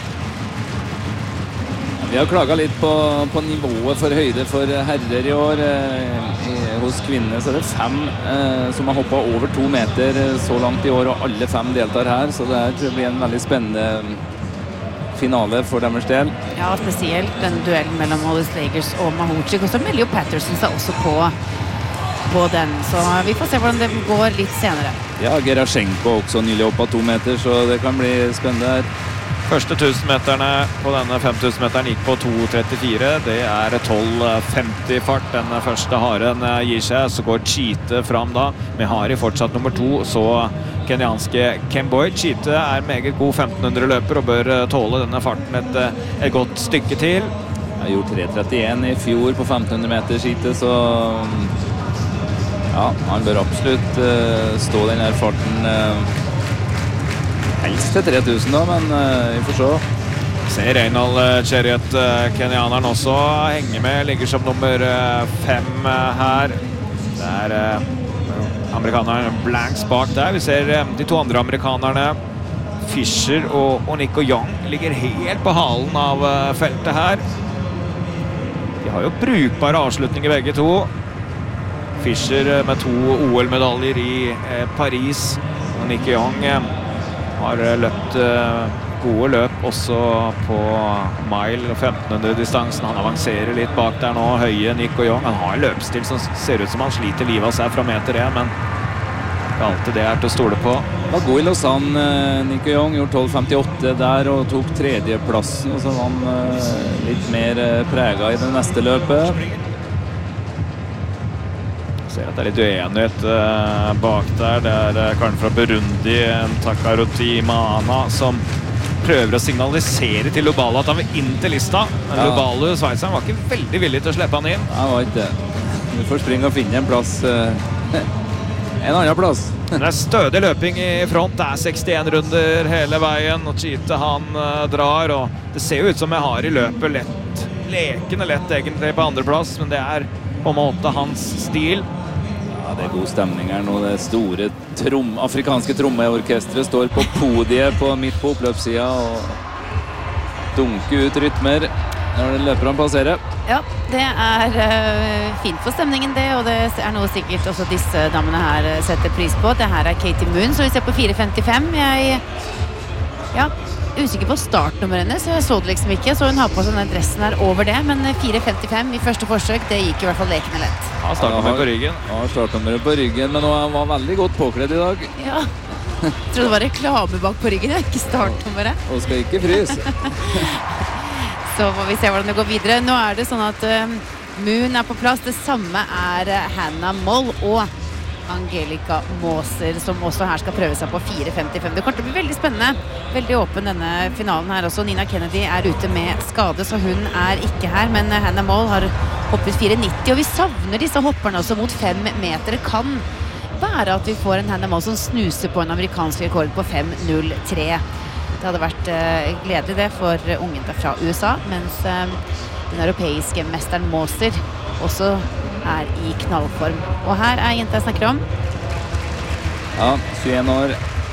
Vi har klaget litt på, på nivået for høyde for herrer i år. Eh, hos kvinner så er det fem eh, som har hoppet over to meter så langt i år, og alle fem deltar her, så det her tror jeg blir en veldig spennende finale for deres del. Ja, spesielt den duellen mellom Alves-Legers og Mahučić, og så melder jo Patterson seg også på på den, så vi får se hvordan det går litt senere. Ja, Gerashenko også nylig opp av to meter, så det kan bli spennende her. Første tusen-meterne på denne fem tusen-meteren gikk på to trettifire. Det er tolv femti fart. Den første haren gir seg, så går Cheetah fram da. Mehari fortsatt nummer to, så kenyanske Kemboi. Cheetah er meget god femten hundre løper og bør tåle denne farten et, et godt stykke til. Jeg har gjort tre trettien i fjor på femten hundre meter Cheetah, så ja, han bør absolutt uh, stå den her farten uh, helst til tre tusen da, men uh, vi får se. Ser Reinald Chariot, uh, kenyaneren også, henger med, ligger som nummer uh, fem uh, her. Det er uh, amerikaneren Blanks bak der. Vi ser uh, de to andre amerikanerne, Fischer og, og Nico Young, ligger helt på halen av uh, feltet her. De har jo brukbare avslutninger begge to. Fischer med to O L-medaljer i eh, Paris, og Nico Young eh, har løpt eh, gode løp også på mile og femten hundre distansen. Han avanserer litt bak der nå, høye Nico Young. Han har en løpstil som ser ut som han sliter livet av seg fra meter én, men det er alltid det er til å stole på. Han var god i Lausanne, Nico Young, gjorde tolv femtiåtte der og tok tredjeplassen, og så var han eh, litt mer eh, preget i det neste løpet. Ser at det er litt uenighet uh, bak der. Det er uh, karen fra Burundi, Takaroti Maana, som prøver å signalisere til Lobalo at han vil inn til lista. Men ja. Lobalo, Sveitseren, var ikke veldig villig til å slippe han inn. Han var ikke det. Du får springe og finne en plass. Uh, en annen plass. Det er stødig løping i front. Det er sekstien runder hele veien, og Cheetah han uh, drar, og det ser jo ut som jeg har i løpet lett, lekende lett egentlig på andreplass, men det er på en måte hans stil. Ja, det er god stemning her nå. Det store trom, afrikanske trommeorkestret står på podiet på, midt på oppløpssiden og dunker ut rytmer når løperne passerer. Ja, det er uh, fint for stemningen det, og det er noe sikkert også disse damene her setter pris på. Det her er Katie Moon, så vi ser på fire femtifem. Jeg ja, er usikker på startnummeret hennes, jeg så det liksom ikke, så hun har på sånn den dressen her over det, men fire femtifem i første forsøk, det gikk i hvert fall lekende lett. Ja, startnummeret på ryggen. Ja, startnummeret på ryggen, men hun var veldig godt påkledd i dag. Ja, jeg trodde det var reklame bak på ryggen, ikke startnummeret. Hun skal ikke fryse. Så får vi se hvordan det går videre. Nå er det sånn at uh, Moon er på plass, det samme er uh, Hannah Moll, og Angelica Moser, som også her skal prøve seg på fire femtifem. Det kommer til å bli veldig spennende. Veldig åpen denne finalen her også. Nina Kennedy er ute med skade, så hun er ikke her. Men Hannah Moll har hoppet fire nitti, og vi savner disse hopperne også mot fem meter. Det kan være at vi får en Hannah Moll som snuser på en amerikansk rekord på fem null tre. Det hadde vært uh, gledelig det for ungen fra U S A, mens uh, den europeiske mesteren Moser også er i knallform. Og her er jenta jeg snakker om. Ja, tjueen år.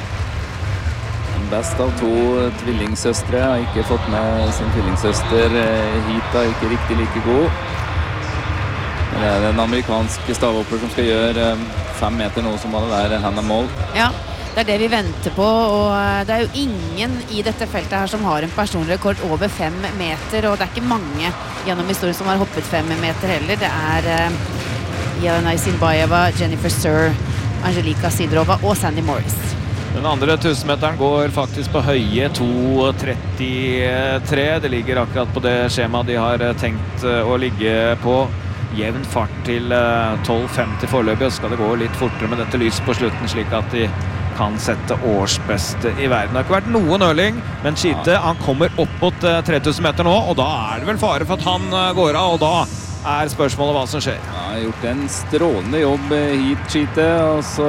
Den best av to tvillingsøstre. Har ikke fått med sin tvillingsøster hit, da ikke riktig like god. Men det er en amerikansk stavhopper som skal gjøre fem meter nå, som var det der Hannah Moll. Ja, det er det vi venter på, og det er jo ingen i dette feltet her som har en personrekord over fem meter, og det er ikke mange gjennom historien som har hoppet fem meter heller. Det er uh, Jelena Isinbayeva, Jennifer Sir, Angelika Sidorova og Sandy Morris. Den andre tusenmeteren går faktisk på høye to trettitre. Det ligger akkurat på det skjemaet de har tenkt å ligge på. Jevn fart til tolv femti foreløpig, og skal det gå litt fortere med dette lyset på slutten, slik at de kan sette årsbeste i verden. Det har ikke vært noen nøling, men Schiete, han kommer opp mot tre tusen meter nå, og da er det vel fare for at han går av, og da er spørsmålet hva som skjer. Ja, han har gjort en strålende jobb hit, Schiete, og så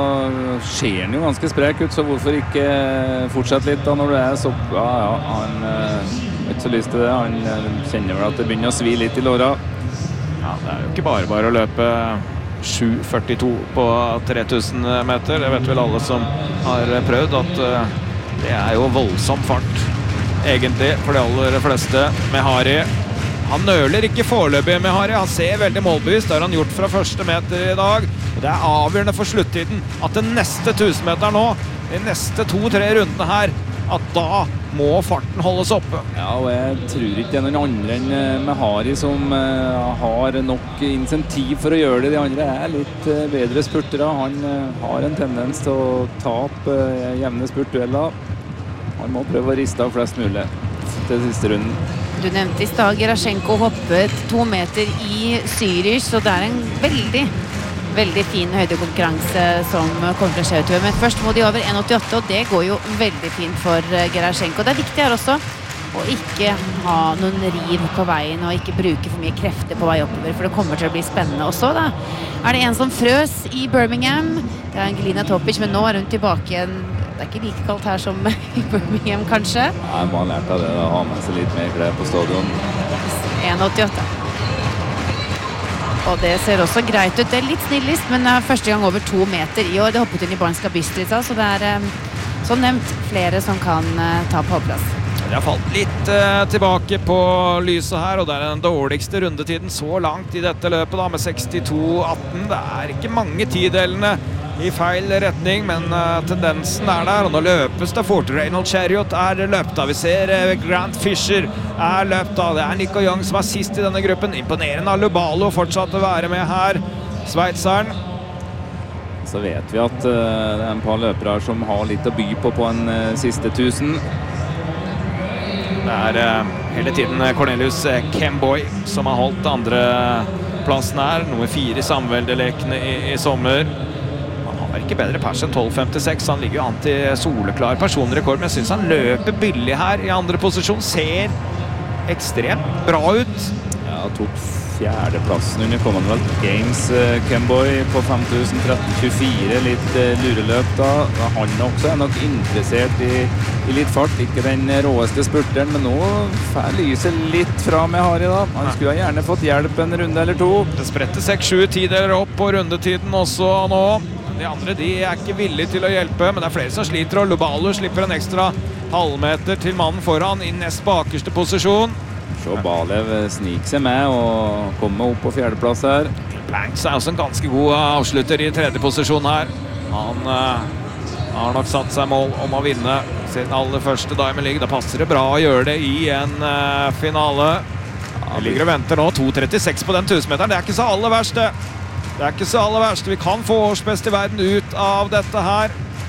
ser han jo ganske sprek ut, så hvorfor ikke fortsette litt da når du er så... Ja, ja, han har ikke så lyst til det. Han kjenner vel at det begynner å svi litt i låra. Ja, det er jo ikke bare bare å løpe sju førtito på tre tusen meter. Det vet vel alle som har prøvd at det er jo voldsom fart egentlig for de aller fleste. Mehari, han nøler ikke foreløpig med Mehari. Han ser veldig målbevisst. Det har han gjort fra første meter i dag. Det er avgjørende for sluttiden at den neste tusenmeter nå, de neste to-tre rundene her, at da må farten holdes oppe. Ja, og jeg tror ikke det er noen andre enn Mehari som uh, har nok insentiv for å gjøre det. De andre er litt uh, bedre spurtere. Han uh, har en tendens til å tape uh, jevne spurtdueller. Han må prøve å riste av flest mulig til siste runden. Du nevnte i stad Gerashenko hoppet to meter i Zürich, så det er en veldig veldig fin høydekonkurranse som kommer til å skje utover. Men først må de over en åttiåtte, og det går jo veldig fint for Gerashenko. Det er viktig her også å ikke ha noen riv på veien og ikke bruke for mye krefter på vei oppover, for det kommer til å bli spennende. Og så da er det en som frøs i Birmingham. Det er Angelina Topic, men nå er hun tilbake igjen. Det er ikke like kaldt her som i Birmingham, kanskje. Nei, man har lært av det. Da har man seg litt mer klær på stadion. en åttiåtte. Og det ser også greit ut. Det er litt snillist, men det er første gang over to meter i år. Det hoppet inn i Barnska Bystrica, så det er, som nevnt, flere som kan ta påplass. Det har falt litt uh, tilbake på lyset her, og det er den dårligste rundetiden så langt i dette løpet da, med sekstito atten. Det er ikke mange tidelene i feil retning, men uh, tendensen er der, og nå løpes det fort. Reynolds Chariot er løpt av. Vi ser uh, Grant Fisher er løpt av. Det er Nico Young som er sist i denne gruppen. Imponerende av Lubalo fortsatt å være med her. Sveitseren. Så vet vi at uh, det er en par løpere som har litt å by på på en uh, siste tusen. Det er uh, hele tiden Cornelius Kemboy som har holdt andre plassen her. Nummer fire i samveldelekene i, i sommer. Han har ikke bedre pers enn tolv femtiseks. Han ligger jo an til soleklar personrekord, men jeg synes han løper billig her i andre posisjon. Ser ekstremt bra ut. Ja, tok fjerdeplassen under Commonwealth Games. uh, Kemboy på fem tusen tretten tjuefire, litt uh, lureløp da. Han også er nok interessert i, i litt fart, ikke den råeste spurteren, men nå får lyset litt fra med Mehari da. Han skulle ha gjerne fått hjelp en runde eller to. Det spretter seks sju tideler opp på rundetiden også nå. De andre de er ikke villige til å hjelpe, men det er flere som sliter, og Lubalo slipper en ekstra halvmeter til mannen foran i nest bakerste posisjon. Så Balev sniker seg med og kommer opp på fjerdeplass her. Blanks er også en ganske god avslutter i tredje posisjon her. Han uh, har nok satt seg mål om å vinne sin aller første Diamond League. Da passer det bra å gjøre det i en uh, finale. Det ligger og venter nå to trettiseks på den tusenmeteren. Det er ikke så aller verst det. Det er ikke så aller verst. Vi kan få årsbest i verden ut av dette her.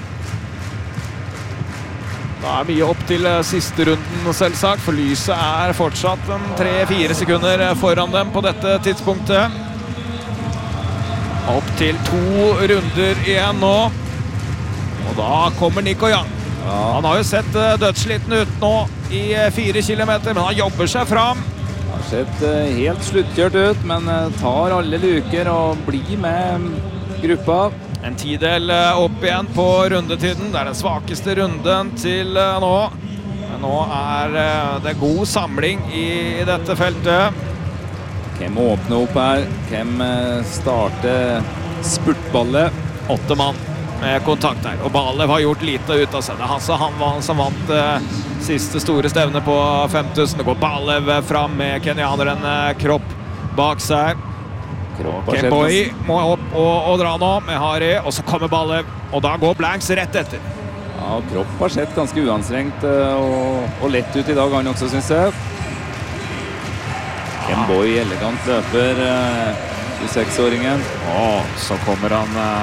Det er mye opp til siste runden selvsagt, for lyset er fortsatt tre fire sekunder foran dem på dette tidspunktet. Opp til to runder igjen nå. Og da kommer Nico Young. Ja. Han har jo sett uh, dødssliten ut nå i uh, fire kilometer, men han jobber seg fram. Det har sett uh, helt sluttkjørt ut, men uh, tar alle luker og blir med gruppa. En tidel uh, opp igjen på rundetiden. Det er den svakeste runden til uh, nå. Men nå er uh, det god samling i, i dette feltet. Hvem åpner opp her? Hvem uh, starter spurtballet? Åtte mann med kontakt her, og Balev har gjort lite ut av seg. Det er han, han var han som vant eh, siste store stevne på fem tusen. Det går Balev fram med kenyaneren eh, Kropp bak seg. Kropp har Kemboi sett må opp og, og dra nå med Hari, og så kommer Balev, og da går Blanks rett etter. Ja, Kropp har sett ganske uanstrengt uh, og, og lett ut i dag, han også, synes jeg. Kemboi, elegant løper, uh, tjueseks-åringen. Og så kommer han... Uh,